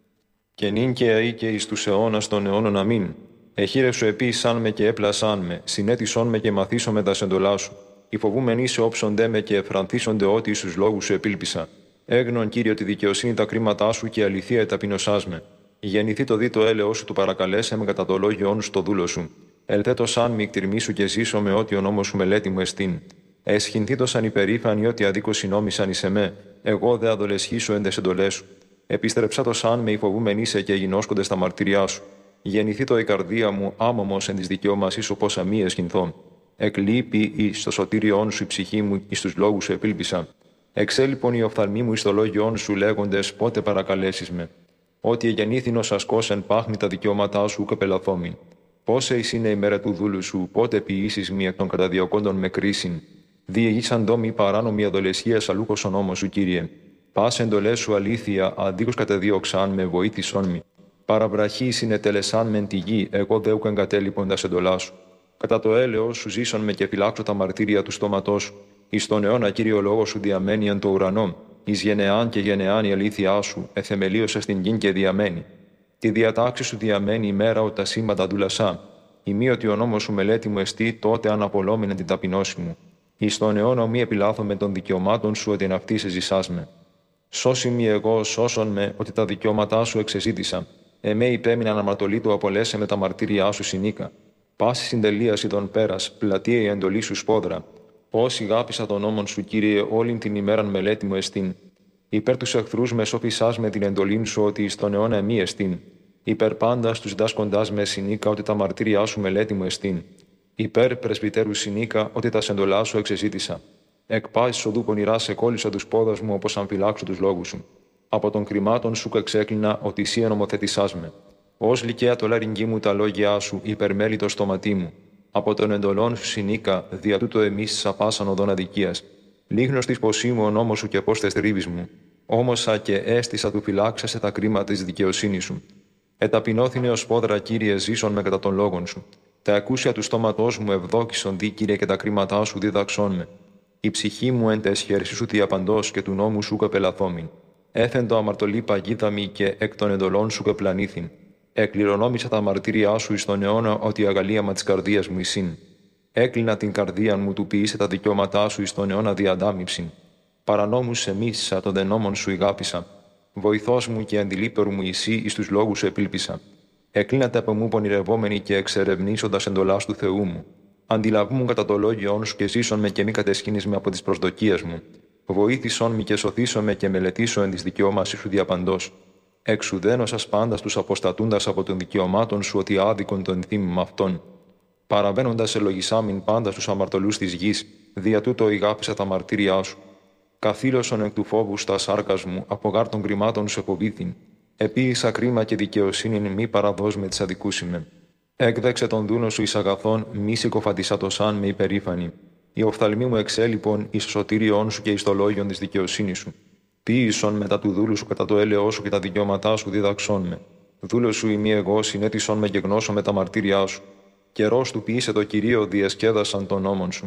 Και νυν και αεί και εις τους αιώνας των αιώνων. Αμήν. Εχείρευσου επίησάν με και έπλασάν με, συνέτησόν με και μαθήσω με τα σεντολά σου. Οι φοβούμενοι σε όψονται με και εφρανθίσονται ότι εις τους λόγους σου επήλπισα. Έγνον, Κύριε, τη δικαιοσύνη τα κρίματά σου και αληθεία εταπεινωσάς με. Γεννηθεί το δι το έλεος σου του παρακαλέσε με κατά το λόγιόν σου το δούλο σου. Ελθέτω σαν μη εκτιρμήσου και ζήσω με ό,τι ο νόμος σου μελέτη μου εστίν. Εσχυνθήτω σαν υπερήφανοι ότι αδίκω συνόμησαν εις εμέ, εγώ δε αδολεσχήσω εν τες εντολές σου. Επίστρεψα το σαν με υφοβούμενοι σε και γινώσκονται στα μαρτύριά σου. Γεννηθεί το η καρδία μου άμωμος εν της δικαιώμασής σου πόσα μη εσχυνθών. Εκλείπει εις το σωτήριόν σου η ψυχή μου, εις τους λόγους σου επήλπισα. Εξέλιπον οι οφθαλμοί μου εις το λόγιόν σου λέγοντες πότε παρακαλέσεις με. Ότι εγεννήθην ως ασκός εν πάχνη τα δικαιώματά σου ούκ πελαθόμην. Πόσε εις είναι η μέρα του δούλου σου, πότε ποιήσεις μη εκ των καταδιωκόντων με κρίσιν. Διηγήσαν ντόμοι παράνομη αδολεσχία αλούκος ο νόμος σου, Κύριε. Πάσε εντολές σου αλήθεια, αντίκως κατεδίωξαν με βοήθησόν μη. Παραβραχή συνετελεσάν μεν τη γη, εγώ δε ουκ εγκατέλειπον τα εντολά σου. Κατά το έλεος σου ζήσον με και φυλάξω τα μαρτύρια του στόματός σου. Εις τον αιώνα, Κύριο λόγο σου διαμένει εν το ουρανό. Εις γενεάν και γενεάν η αλήθειά σου, εθεμελίωσε στην γη και διαμένει. Τη διατάξη σου διαμένει η μέρα ότι τα σύμπαντα δούλασά. Ημί ότι ο νόμος σου μελέτη μου εστί, τότε αναπολόμηνε την ταπεινώση μου. Εις τον αιώνα μη επιλάθω με των δικαιωμάτων σου ότι εν αυτή σε ζησάς με. Σώσι μη εγώ, σώσον με, ότι τα δικαιώματά σου εξεζήτησα. Εμέ υπέμειναν αμαρτωλή του απολέσε με τα μαρτύριά σου συνήκα. Πάση συντελείαση των πέρας, πλατεία η εντολή σου σπόδρα. Όσοι γάπησα τον νόμον σου, Κύριε, όλην την ημέραν μελέτη μου εστίν. Υπέρ τους εχθρούς με σώφισάς με την εντολήν σου ότι εις τον αιώνα εμεί εστίν. Υπέρ πάντας τους δάσκοντάς με συνήκα ότι τα μαρτύριά σου μελέτη μου εστίν. Υπέρ πρεσβυτέρου συνήκα ότι τα σεντολά σου εξεζήτησα. Εκ πάσης οδού πονηρά σε κόλλησα τους πόδας μου όπως αν φυλάξω τους λόγους σου. Από των κρυμάτων σου εξέκλεινα ότι εσύ ενομοθέτησάς με. Ως λυκαία το λαρυγγί μου τα λόγια σου, υπερμέλει το στόματί μου. Από των εντολών σου συνήκα, δια τούτο εμείς σαπάσαν οδόν αδικίας. Λίγνος της ποσή μου ο νόμος σου και πώς τες τρίβεις μου. Όμωσα και έστησα του φυλάξασε τα κρίματα της δικαιοσύνης σου. Εταπεινώθηνε ως πόδρα, Κύριε, ζήσον με κατά των λόγων σου. Τα ακούσια του στόματός μου ευδόκησον δι, Κύριε, και τα κρίματά σου δίδαξόν με. Η ψυχή μου εν τες χέρσι σου διαπαντός και του νόμου σου καπελαθόμην. Έθεν το αμαρτωλή παγίδα μη και εκ των εντολών σου κεπλανήθην. Εκληρονόμησα τα μαρτύριά σου εις τον αιώνα ότι η αγαλίαμα της καρδίας μου εισήν. Έκλεινα την καρδία μου του ποιήσε τα δικαιώματά σου εις τον αιώνα διαντάμιψην. Παρανόμους εμίσησα των δενόμων σου ηγάπησα. Βοηθός μου και αντιλήπτερου μου εσύ εις τους λόγους σου επήλπισα. Εκλείνατε από μου πονηρευόμενοι και εξερευνήσοντας εντολάς του Θεού μου. Αντιλαβούμουν κατά το λόγιόν σου και ζήσον με και μη κατεσχύνεις με από τις προσδοκίες μου. Βοήθησον με και σωθήσον με και μελετήσω εν της δικαιώμασής σου διαπαντός. Εξουδένωσας πάντα τους αποστατούντας από των δικαιωμάτων σου ότι άδικον τον θύμημα αυτών. Παραβαίνοντας ελογισάμιν πάντα στους αμαρτωλούς της γης, δια τούτο ηγάπησα τα μαρτύριά σου. Καθήλωσον εκ του φόβου στα σάρκας μου, από γάρ των κρυμάτων σου εποβήθην. Επίησα κρίμα και δικαιοσύνην μη παραδός με της αδικούσιμε. Έκδεξε τον δούνο σου εις αγαθών, μη συκοφαντισάτωσάν με υπερήφανη. Οι οφθαλμοί μου εξέλιπον εις το σωτήριόν σου και εις το λόγιον της δικαιοσύνης σου. Ποίησον μετά του δούλου σου κατά το έλεος σου και τα δικαιώματά σου δίδαξόν με. Δούλο σου ημί εγώ, συνέτησον με και γνώσω με τα μαρτύριά σου. Καιρός του ποιήσε το Κυρίο, διασκέδασαν των νόμων σου.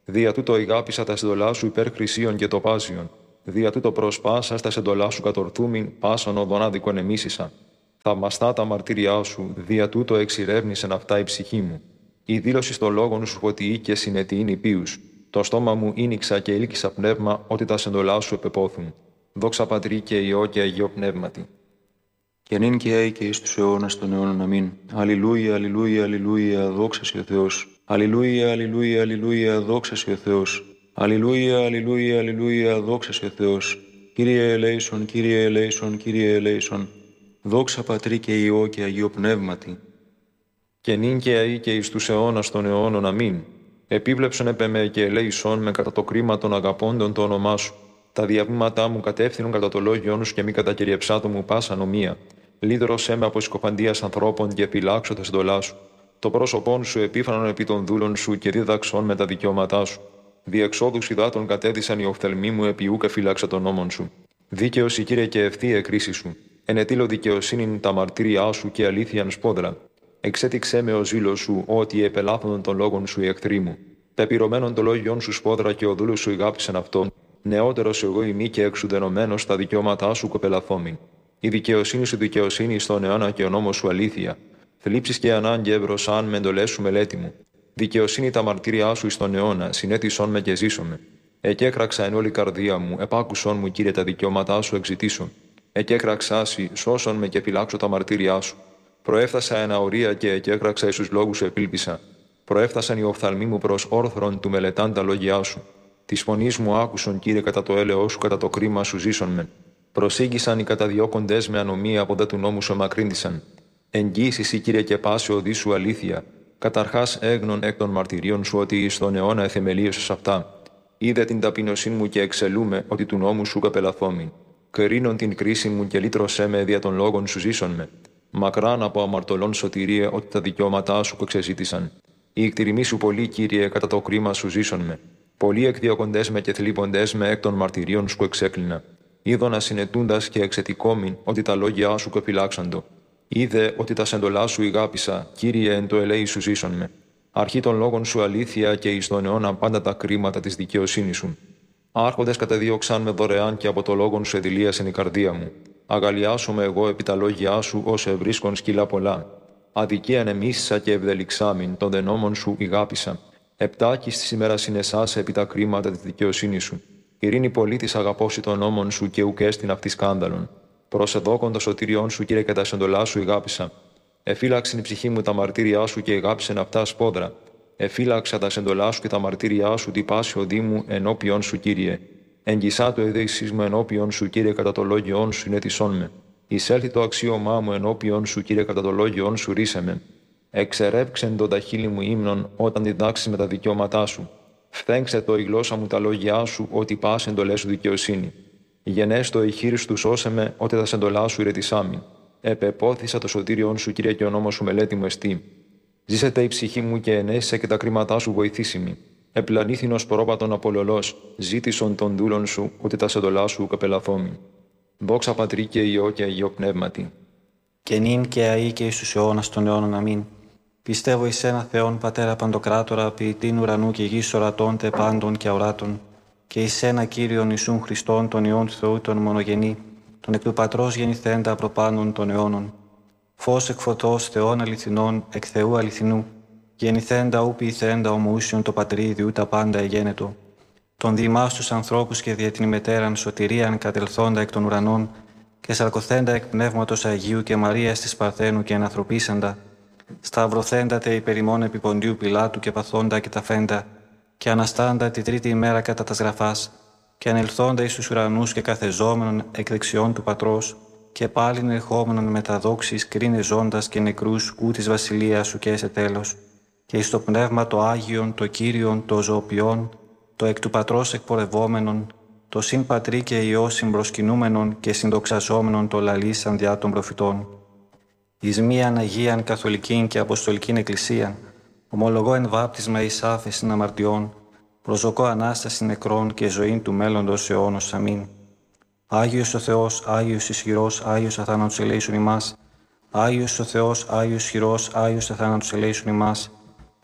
Δια τούτο ηγάπησα τα συντολά σου υπέρ χρυσίων και τοπάζιων. Δια τούτο προσπάσα τα συντολά σου κατορθούμην, πάσαν οδόν άδικον εμίσησα. Θαυμαστά τα μαρτύριά σου, δια τούτο εξηρεύνησεν αυτά η ψυχή μου. Η δήλωση των λόγων σου φωτιή και συνετή είναι υπείους. Το στόμα μου ίνιξα και ήλκησα πνεύμα, ότι τα συντολά σου επεπόθουν. Δόξα Πατρί και Υιό και Αγίο Πνεύματι. Και νυν και αεί και εις τους αιώνας των αιώνων. Αμήν. Αλληλούια, αλληλούια, αλληλούια, δόξα σοι ο Θεός. Αλληλούια, αλληλούια, αλληλούια, δόξα σοι ο Θεός. Αλληλούια, αλληλούια, αλληλούια, δόξα σοι ο Θεός. Κύριε ελέησον, Κύριε ελέησον, Κύριε ελέησον. Δόξα Πατρί και Υιό και Αγίο Πνεύματι. Και νυν και αεί και εις τους αιώνας των αιώνων. Αμήν. Επίβλεψον επ' εμέ και ελέησον με κατά το κρίμα των αγαπώντων το όνομά σου. Τα διαβήματά μου κατεύθυνον κατά το λόγιόν σου και μη κατακυριεψάτο μου πάσα νομία. Λύδρωσέ με από σκοπαντίας ανθρώπων και φυλάξω τα συντολά σου. Το πρόσωπόν σου επίφανον επί των δούλων σου και δίδαξον με τα δικαιώματά σου. Διεξόδους υδάτων κατέδυσαν οι οφθαλμοί μου επί ου και φύλαξα των νόμων σου. Δίκαιος η Κύριε και ευθεία κρίση σου. Ενετήλω δικαιοσύνην τα μαρτύριά σου και αλήθειαν σπόδρα. Εξέτηξέ με ο ζήλος σου ότι επελάθωνον των λόγων σου οι εχθροί μου. Πεπυρωμένον το λόγιον σου σπόδρα και ο δούλος σου ηγάπησεν αυτόν. Νεότερος εγώ ημί και εξουδενωμένος τα δικαιώματά σου κοπελαθόμην. Η δικαιοσύνη σου δικαιοσύνη στον αιώνα και ο νόμος σου αλήθεια. Θλίψεις και ανάγκη ευρωσάν με εντολές σου μελέτη μου. Δικαιοσύνη τα μαρτύριά σου στον αιώνα, συνέτησον με και ζήσομαι. Εκέκραξα εν όλη καρδία μου, επάκουσον μου Κύριε τα δικαιώματά σου εξητήσον. Εκέκραξάσι, σώσον με και φυλάξω τα μαρτύριά σου. Προέφθασα εν αορία και εκέκραξα εις τους λόγους σου επίλπισα. Προέφθασαν οι οφθαλμοί μου προς όρθρον του μελετάν τα λόγια σου. Τη φωνή μου άκουσον, Κύριε, κατά το έλεος σου, κατά το κρίμα σου ζήσον με. Προσήγησαν οι καταδιώκοντες με ανομία από δε του νόμου σου μακρύντισαν. Εγγύησι, Κύριε, και πάση οδή σου αλήθεια. Καταρχάς έγνων εκ των μαρτυρίων σου ότι εις τον αιώνα εθεμελίωσες αυτά. Είδε την ταπεινωσή μου και εξελούμε ότι του νόμου σου καπελαθόμην. Κρίνον την κρίση μου και λύτρωσέ με δια των λόγων σου ζήσον με. Μακράν από αμαρτωλών σωτηρία ότι τα δικαιώματά σου εξεζήτησαν. Η εκτιρημή σου πολύ, Κύριε, κατά το κρίμα σου ζήσον με. Πολλοί εκδιώκοντες με και θλίποντες με εκ των μαρτυρίων σου εξέκλεινα. Είδωνα συνετούντας και εξετικόμην ότι τα λόγια σου κεφυλάξαντο. Είδε ότι τα σεντολά σου ηγάπησα, Κύριε, εν το ελέη σου ζήσον με. Αρχή των λόγων σου αλήθεια και εις τον αιώνα πάντα τα κρίματα της δικαιοσύνης σου. Άρχοντες κατεδίωξαν με δωρεάν και από το λόγον σου εδηλίασεν η καρδία μου. Αγαλιάσομαι εγώ επί τα λόγια σου ως ευρίσκον σκύλα πολλά. Αδικία ανεμίσσα και ευδελιξάμιν, των δενόμων σου ηγάπησα. Επτάκης της ημέρας συνεσάσε επί τα κρίματα της δικαιοσύνης σου. Ειρήνη πολίτης αγαπώσει των νόμων σου και ουκέστην αυτή σκάνδαλον. Προσεδόκον το σωτήριόν σου, Κύριε, και τα σεντολά σου ηγάπησα. Εφύλαξεν η ψυχή μου τα μαρτύριά σου και ηγάπησεν αυτά σπόδρα. Εφύλαξα τα σεντολά σου και τα μαρτύριά σου, την πάση οδή μου ενώπιον σου, Κύριε. Εγγυσά το εδέησής μου ενώπιον σου, Κύριε, κατά το λόγιόν σου συνέτησόν με. Εισέλθει το αξίωμά μου ενώπιον σου, Κύριε, κατά το λόγιόν σου ρίσε με. Εξερεύξεν το τα χείλη μου ύμνον όταν διδάξει με τα δικαιώματά σου. Φθέγξε το η γλώσσα μου τα λόγια σου, ότι πας εντολές σου δικαιοσύνη. Γενέστο η χείρι του σώσε με, ότι τα σεντολά σου ηρετισάμι. Επεπόθησα το σωτήριον σου, Κύριε, και ο νόμος σου μελέτη μου εστί. Ζήσετε η ψυχή μου και ενέσσε και τα κρίματά σου βοηθήσιμη. Επλανήθηνος πρόπατον απολολός, ζήτησον των δούλων σου, ότι τα σεντολά σου καπελαθόμη. Δόξα Πατρί και Υιό και Αγίο Πνεύματι. Και νυν και αεί και εις τους αιώνας των αιώνων. Αμήν. Πιστεύω εις ένα Θεόν Πατέρα Παντοκράτορα, ποιητήν ουρανού και γης ορατών τε πάντων και αοράτων, και εις ένα Κύριον Ιησούν Χριστόν, τον Υιόν του Θεού, τον μονογενή, τον εκ του Πατρός γεννηθέντα προπάνων των αιώνων. Φως εκ φωτός Θεών αληθινών, εκ Θεού αληθινού, γεννηθέντα ου ποιηθέντα ομοούσιον το Πατρίδι, τα πάντα εγένετο. Τον διημάς τους ανθρώπους και δια την ημετέραν σωτηρίαν κατελθόντα εκ των ουρανών, και σαρκωθέντα εκ πνεύματος Αγίου και Μαρίας της Παρθένου και ενανθρωπίσαντα, σταυρωθέντα τε υπερημών επί Ποντίου Πιλάτου και παθόντα και ταφέντα, και αναστάντα τη τρίτη ημέρα κατά τας γραφάς, και ανελθόντα εις τους ουρανούς και καθεζόμενον εκ δεξιών του Πατρός, και πάλιν ερχόμενον με τα δόξης κρίνε ζώντας και νεκρούς ού της βασιλείας σου και σε τέλος, και εις το πνεύμα το Άγιον, το Κύριον, το ζωοποιόν, το εκ του Πατρός εκπορευόμενον, το συν Πατρί και Υιό συμπροσκυνούμενον και συνδοξαζόμενον το λαλήσαν διά των προφητών. Εις μίαν Αγίαν Καθολικήν και Αποστολικήν Εκκλησίαν, ομολογώ εν βάπτισμα εις άφεσιν αμαρτιών, προσδοκώ Ανάσταση νεκρών και ζωήν του μέλλοντος αιώνος. Αμήν. Άγιος ο Θεός, Άγιος ισχυρός, Άγιος αθάνατος ελέησον ημάς. Άγιος ο Θεός, Άγιος ισχυρός, Άγιος αθάνατος ελέησον ημάς.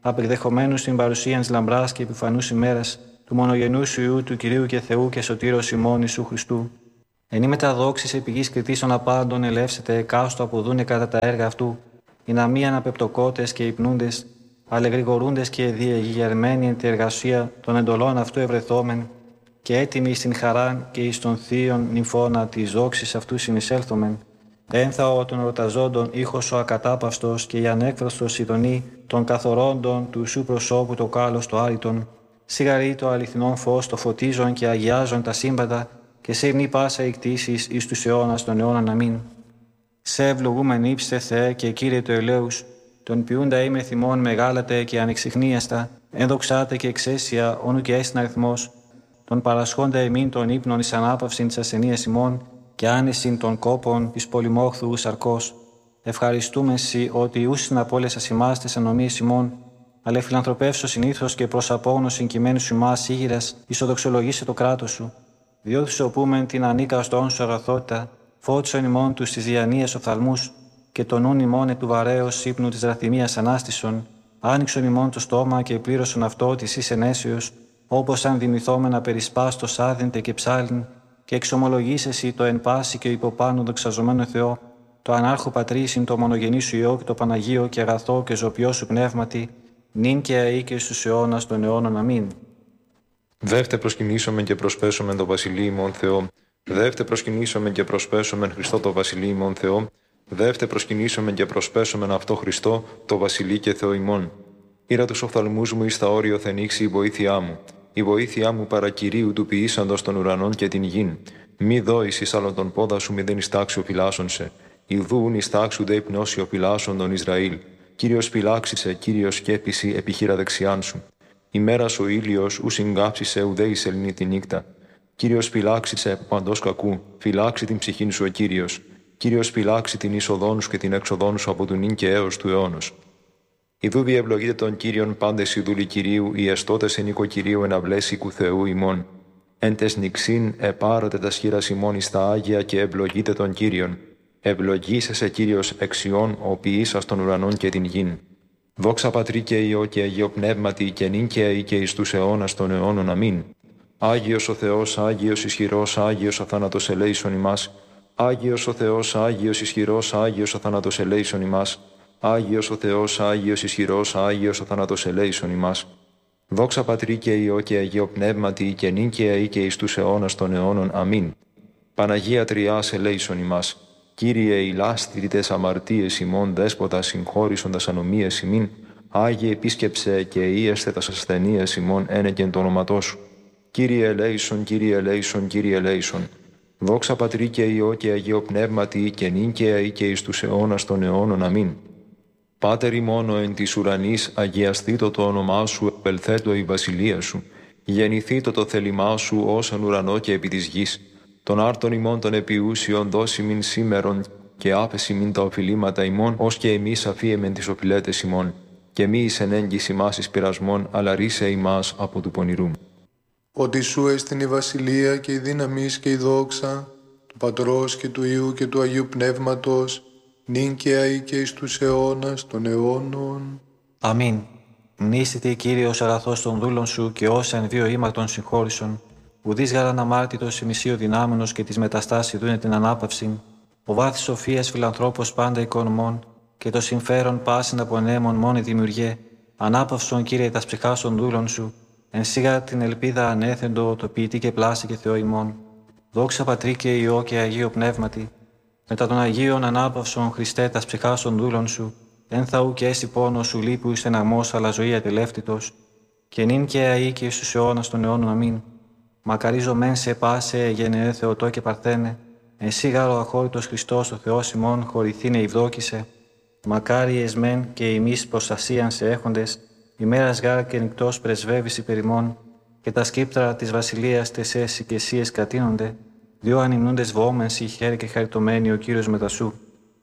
απεκδεχομένου στην παρουσία της λαμπράς και επιφανούς ημέρας του μονογενού σου Υιού του Κυρίου και Θεού και Σωτήρος ημών Ιησού Χριστού. Εν ημετά δόξης επί γης κριτήσεων απάντων ελεύσετε εκάστο αποδούνε κατά τα έργα αυτού, οι να μη αναπεπτοκότες και υπνούντες, αλεγρηγορούντες και διεγερμένοι εν τη εργασία των εντολών αυτού ευρεθόμεν, και έτοιμοι στην χαράν και εις των θείων νυμφώνα της δόξης αυτού συνεισέλθομεν. Ένθαο των εορταζόντων ήχος ο ακατάπαυστος και η ανέκφραστος ειδονή των καθορώντων του σου προσώπου το κάλος το άριτον, σιγαρή το αληθινόν φως το φωτίζον και αγιάζον τα σύμπαντα και σε νη πάσα εκτίσεις εις τους αιώνας των αιώνων αμήν. Σε ευλογούμεν ύψτε Θεέ και Κύριε το ελέους, τον ποιούντα είμαι θυμών μεγάλατε και ανεξιχνίαστα, ενδοξάτε και εξαίσια όνου και έσυν αριθμός, τον παρασχόντα εμήν των ύπνων εις ανάπαυσιν της ασθενείας ημών και άνεσιν των κόπων της πολυμόχθου σαρκός. Ευχαριστούμε σοι ότι ούσιν από όλες ασημάστες ανομίες ημών, αλλά φιλανθρωπεύσω συνήθως και προς απόγνωσιν κειμένου ημάς ήγηρας, ισοδοξολογήσε το κράτος σου. Διότι σωπούμεν την ανίκαστόν σου αγαθότητα, φώτισον ημών τους της διανοίας οφθαλμούς, και τον νουν ημών του βαρέως ύπνου της ραθυμίας ανάστησον, άνοιξον ημών το στόμα και πλήρωσον αυτό της εις ενέσεως, όπως αν δημηθόμενα περισπάστος άδυντε και ψάλιν, και εξομολογήσεσαι το εν πάση και υποπάνω δοξαζομένο Θεό, το ανάρχο πατρίσιν, το μονογενή σου Υιό και το Παναγίο και αγαθό και ζωπιό σου πνεύματι, νυν και αεί και στους αιώνας των αιώνων αμήν. Δεύτε προσκυνήσομεν και προσπέσομεν το βασιλεί ημών Θεό. Δεύτε προσκυνήσομεν και προσπέσομεν Χριστό το βασιλεί ημών Θεό. Δεύτε προσκυνήσομεν και προσπέσομεν αυτό Χριστό το βασιλεί και Θεό ημών. Ήρα τους οφθαλμούς μου εις τα όριο θενήξει η βοήθειά μου. Η βοήθειά μου παρακυρίου του ποιήσαντος των ουρανών και την γην. Μη δόεις εις άλλον τον πόδα σου, μη δεν ιστάξου φυλάσσον σε. Ιδούν ιστάξου δε υπνώσιο φυλάσσον τον Ισραήλ. Κύριος φυλάξισε, Κύριος σκέπιση επιχείρα δεξιάν σου. Ημέρας ο ήλιος ου συγκάψισε ουδέ η σελήνη τη νύχτα. Κύριος φυλάξισε από παντός κακού, φυλάξει την ψυχήν σου ο Κύριος. Κύριος φυλάξει την είσοδόν σου και την έξοδόν σου από του νυν και έως του αιώνος. Ιδού διευλογείτε τον Κύριον πάντες οι δούλοι Κυρίου, οι εστώτες εν οίκο Κυρίου εν αυλές οίκου Θεού ημών. Εν τες νυξίν επάρατε τα σχήρας ημών εις τα Άγια και ευλογείτε τον Κύριον. Ευλογήσεσαι Κύριος εξιών ο ποιήσας των ουρανών και την γην. Δόξα Πατρί και Υιό και Αγίο Πνεύματι και νυν και αεί και εις τους αιώνας των αιώνων αμήν. Άγιος ο Θεός, Άγιος ισχυρός, Άγιος αθάνατος ελέησον ημάς. Άγιος ο Θεός, Άγιος ισχυρός, Άγιος αθάνατος ελέησον ημάς. Άγιος ο Θεός, Άγιος ισχυρός, Άγιος αθάνατος ελέησον ημάς. Δόξα Πατρί και Υιό και Αγίο Πνεύματι και νυν και αεί και εις τους αιώνας των αιώνων αμήν. Παναγία Τριάς ελέησον ημάς. Κύριε ηλάστηρητες αμαρτίες ημών δέσποτα συγχώρησον ανομίες ημίν, Άγιε επίσκεψε και ήεστε τας ασθενείες ημών ένεκεν το όνοματό σου. Κύριε ελέησον, Κύριε ελέησον, Κύριε ελέησον. Δόξα Πατρί και Υιό και Αγίο Πνεύματι και νυν και αεί και εις τους αιώνας των αιώνων αμήν. Πάτερ ημών εν της ουρανής, αγιαστήτω το όνομά σου, επελθέτω η βασιλεία σου. Γεννηθήτω το θέλημά σου ως εν ουρανό και επί της γης. Των άρτων ημών των επιούσιων δώσιμην σήμερον και άφεσιμην τα οφειλήματα ημών, ως και εμείς αφίεμεν τις οφειλέτες ημών. Και μη εις ενέγγις ημάς εις πειρασμών, αλλά ρίσε ημάς από του πονηρού. Ότι σου έστειν η βασιλεία και η δύναμις και η δόξα, του Πατρός και του Υιού και του Αγίου Πνεύματος, νυν και αεί και εις τους αιώνας των αιώνων. Αμήν. Μνήστητη Κύριος αγαθός των δούλων σου και όσα εν δύο ήμαρτον συγχώρησον. Ουδής γαραν αμάρτητος ημισίου δυνάμενος και της μεταστάσης δούνε την ανάπαυση. Ο βάθης σοφίας φιλανθρώπος πάντα οικονομών και το συμφέρον πάσιν απονέμων μόνη δημιουργέ. Ανάπαυσον Κύριε τας ψυχάς των δούλων σου. Εν σίγα την ελπίδα ανέθεντο το ποιητή και πλάση και Θεό ημών. Δόξα Πατρί και Υιό και Αγίο Πνεύματι. Μετά των Αγίων ανάπαυσον Χριστέ τας ψυχάς των δούλων σου. Εν θαού και έσυ πόνο σου λείπου εις εναγμός αλλά ζωή ατελεύτητος. Και νυν και αεί και εις τους αιώνας των αιώνων αμήν. Μακαρίζω μεν σε πάσε γενναιέ Θεοτό και Παρθένε. Εσύ γάρο αχώρητος Χριστός ο Θεός ημών χωρηθήνε ευδόκησε. Μακάρι εσμέν και ημείς προστασίαν σε έχοντες. Ημέρας γάρ και νυκτός πρεσβεύεις υπερημών. Και τα σκύπτρα της βασιλείας τεσέσι και εσύ εσκατίνονται. Δυο ανυμνούντες βόμενσι χέρι και χαριτωμένοι ο Κύριος μετασού.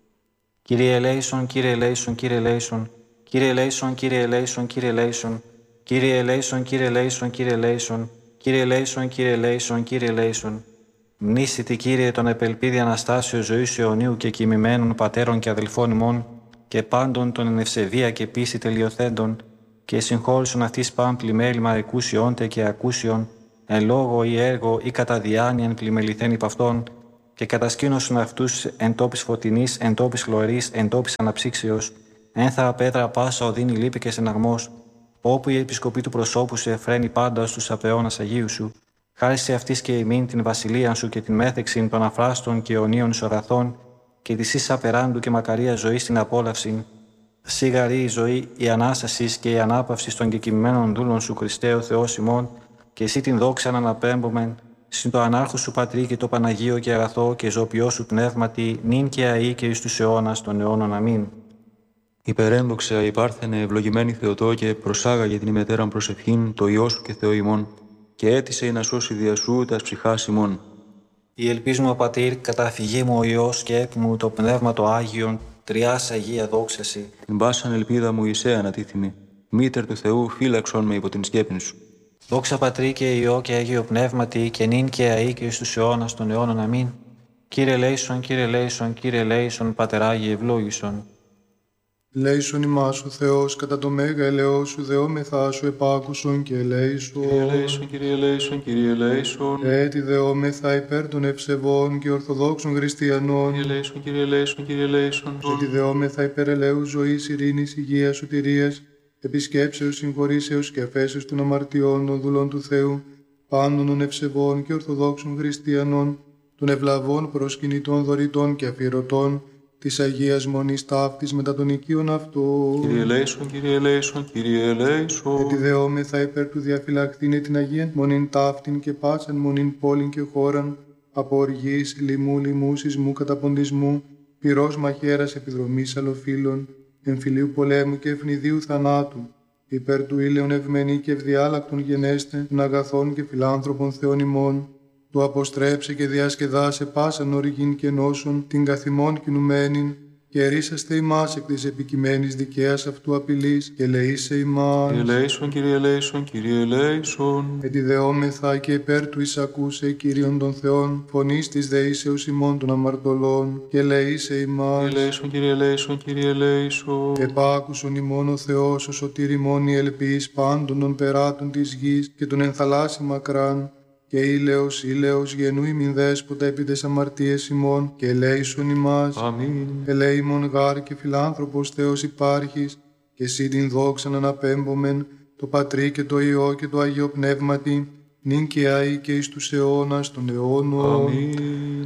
Κύριε ελέησον, Κύριε ελέησον, Κύριε ελέησον. Κύριε ελέησον, Κύριε ελέησον, Κύριε ελέησον. Κύριε ελέησον, Κύριε ελέησον, Κύριε ελέησον. Κύριε ελέησον, Κύριε ελέησον, Κύριε ελέησον. Μνήσθητη Κύριε τον επελπίδη Αναστάσεως ζωής αιωνίου και κοιμημένων πατέρων και αδελφών ημών και πάντων των εν ευσεβία και πίστη τελειοθέντων, και συγχώρησον αυτής παν πλημέλημα εκούσιόντε και ακούσιον, εν λόγω ή έργο ή κατά διάνοιαν πλημεληθέν υπ' αυτόν, και κατασκήνωσον αυτούς εν τόπης φωτεινής, εν τόπης χλωρής, εν τόπης αναψύξεως, ένθα πέτρα πάσα οδύνη λύπη και στεναγμός, όπου η επισκοπή του προσώπου σου εφραίνει πάντα στους απαιώνας Αγίου σου, χάρη σε αυτής και ημίν την βασιλείαν σου και την μέθεξην των αφράστων και αιωνίων σου αγαθών, και της εις απεράντου και μακαρία ζωή στην απόλαυση, σιγαρή η ζωή, η ανάσταση και η ανάπαυση των κεκοιμημένων δούλων σου, Χριστέ ο Θεός ημών, και εσύ την δόξα να αναπέμπομεν, συν το ανάρχο σου Πατρί και το Παναγίο και αγαθό και ζωοποιό σου πνεύματι, νυν και αεί και εις τους αιώνας των αιώνων. Αμήν. Υπερένδοξα υπάρθενε ευλογημένη Θεοτό και προσάγαγε την ημετέραν προσευχήν το Υιό σου και Θεό ημών, και έτησε να σώσει δια σου τας ψυχάς ημών. Η ελπίζουμε, Πατήρ, καταφυγή μου ο Υιός και εκ μου το Πνεύμα το Άγιον, τριάς Αγία δόξαση. Την πάσαν ελπίδα μου εισέ ανατίθυμη, μήτερ του Θεού φύλαξον με υπό την σκέπην σου. Δόξα Πατρί και Υιό και Αγίο Πνεύματι, και νυν και αεί και εις τους αιώνας των αιώνων. Αμήν. Κύριε λέησον, Κύριε λέησον, Κύριε λέησον, Πατεράγιε ευλόγησον. Λέησον ημάς ο Θεός, κατά το μέγα ελαιό σου δεόμεθά σου επάκουσον και ελέησον. Κύριε λέησον, Κύριε λέησον, Κύριε λέησον. Έτσι δεόμεθα υπέρ των ευσεβών και ορθοδόξων χριστιανών. Κύριε λέησον, Κύριε λέησον, Κύριε λέησον. Έτσι δεόμεθα υπέρ ελαίου ζωής, ειρήνης, υγείας, σωτηρίας, επισκέψεως, συγχωρήσεως και αφέσεως των αμαρτιών των δούλων του Θεού, πάντων των ευσεβών και ορθοδόξων χριστιανών, των ευλαβών προσκυνητών δωρητών και αφιερωτών, της Αγίας Μονής Ταύτης μετά των οικείων αυτών. Κύριε λέησον, Κύριε λέησον, Κύριε λέησον. Ετιδεόμεθα υπέρ του διαφυλακτήνε την Αγία Μονήν Ταύτην και πάσαν Μονήν πόλην και χώραν, από οργής, λοιμού, λοιμού, σεισμού, καταποντισμού, πυρός μαχαίρας επιδρομής αλλοφύλων, εμφυλίου πολέμου και ευνηδίου θανάτου, υπέρ του ήλαιον ευμενή και ευδιάλακτον γενέστε, των αγαθών και φιλάνθρωπων Θεών ημών, του αποστρέψε και διασκεδάσε πάσαν οργήν και νόσον, την καθημών κινουμένην, και ρίσαστε ημάς εκ της επικειμένης δικαίας αυτού απειλής, και λεήσε ημάς. Κύριε λέησον, Κύριε λέησον, Κύριε λέησον. Ετιδεόμεθα και υπέρ του εισακούσε Κύριον των Θεών, φωνής της δεήσεως ημών των αμαρτωλών, και λεήσε ημάς. Κύριε λέησον, Κύριε λέησον, Κύριε λέησον. Επάκουσον ημών ο Θεός, ο σωτήρ ημών η ελπίς πάντων των περάτων της γης και των ενθαλάσσι μακράν, και ήλαιος γενού ημιν δέσποτα επί τες αμαρτίες ημών, και ελέησον ημάς. Αμήν. Ελέημον γάρ και φιλάνθρωπος Θεός υπάρχεις, και εσύ την δόξαν αναπέμπομεν, το Πατρί και το Υιό και το Αγίο Πνεύματι, νυν και αεί και εις τους αιώνας των αιώνων. Αμήν.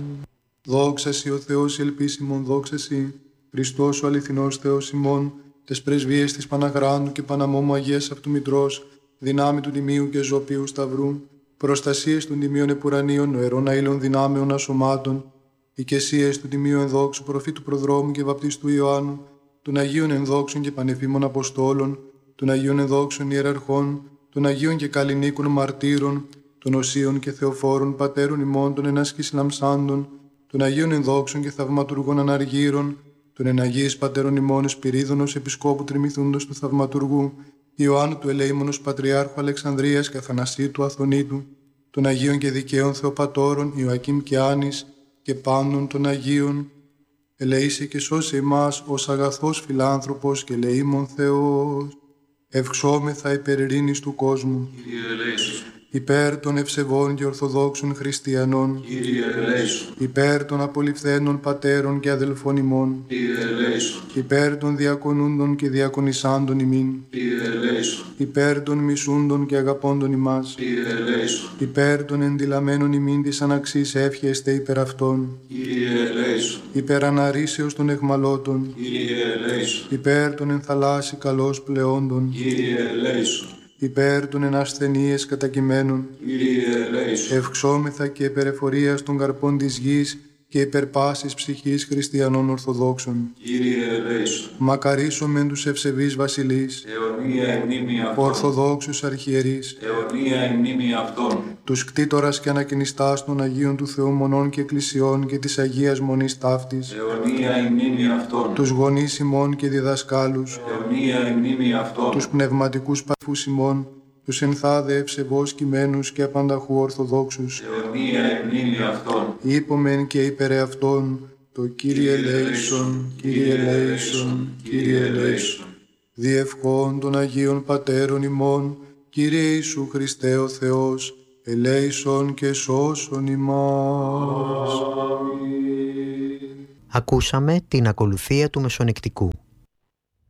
Δόξασι ο Θεός ελπίσιμον, δόξασι, Χριστός ο αληθινός Θεός ημών, τες πρεσβείες της Παναγράντου και Παναμόμου Αγίας αυτού Μητρός, δυνάμει του Τιμίου και Ζωπίου Σταυρού, προστασίες των τιμίων επουρανίων, νοερών αήλων δυνάμεων ασωμάτων, οικεσίες του Τιμίου Ενδόξου Προφήτου Προδρόμου και Βαπτιστού Ιωάννου, των Αγίων Ενδόξων και Πανεφήμων Αποστόλων, των Αγίων Ενδόξων Ιεραρχών, των Αγίων και Καλλινίκων Μαρτύρων, των Οσίων και Θεοφόρων Πατέρων ημών των ενάσκης λαμψάντων, των Αγίων Ενδόξων και Θαυματουργών Αναργύρων, των Εναγίης Πατέρων ημών Σπυρίδωνος Επισκόπου Τριμηθούντος του Θαυματουργού, Ιωάννου του Ελεήμονος Πατριάρχου Αλεξανδρίας και Αθανασίου του Αθωνίτου, των Αγίων και Δικαίων Θεοπατώρων Ιωακήμ και Άνης και πάντων των Αγίων, ελεήσε και σώσε ημάς ως αγαθός φιλάνθρωπος και ελεήμων Θεός. Ευξόμεθα υπέρ ειρήνης του κόσμου, Κύριε ελέησον. υπέρ των ευσεβών και ορθοδόξων χριστιανών, Κύριε ελέησον. υπέρ των απολυφθένων πατέρων και αδελφών ημών, Κύριε ελέησον. υπέρ των διακονούντων και διακονισάντων ημίν, Κύριε ελέησον. υπέρ των μισούντων και αγαπώντων ημάς, Κύριε ελέησον. υπέρ των ενδυλαμένων ημίν της αναξής εύχεστε υπέρ αυτών, Κύριε ελέησον. υπέρ αναρρήσεως των εχμαλώτων, Κύριε ελέησον. υπέρ των ενθαλάσσι καλώς πλεόντων, Κύριε ελέησον. υπέρ των ενασθενείες κατακειμένων, Κύριε ελέησον. ευξόμεθα και υπέρ εφορίας των καρπών της γης και υπέρ πάσης ψυχής χριστιανών Ορθοδόξων. Κύριε ελέησον. Μακαρίσομεν τους ευσεβείς βασιλείς, Αιωνία η μνήμη αυτών. Ορθοδόξους αρχιερείς, Αιωνία η μνήμη αυτών. τους κτήτορας και ανακαινιστάς των Αγίων του Θεού Μονών και Εκκλησιών και της Αγίας Μονής Ταύτης, Αιωνία η μνήμη αυτών. τους γονείς ημών και διδασκάλους, Αιωνία η μνήμη αυτών. τους πνευματικούς παθούς ημών, τους ενθάδε ευσεβώς κειμένους και απανταχού Ορθοδόξους, Αιωνία η μνήμη αυτών. είπομεν και υπερ αυτών, το Κύριε ελέησον, Κύριε ελέησον, Κύριε ελέησον. διευχών των Αγίων Πατέρων ημών, Κύριε Ιησού Χριστέ ο Θεός, ελέησον και σώσον ημάς. Ακούσαμε την ακολουθία του Μεσονικτικού.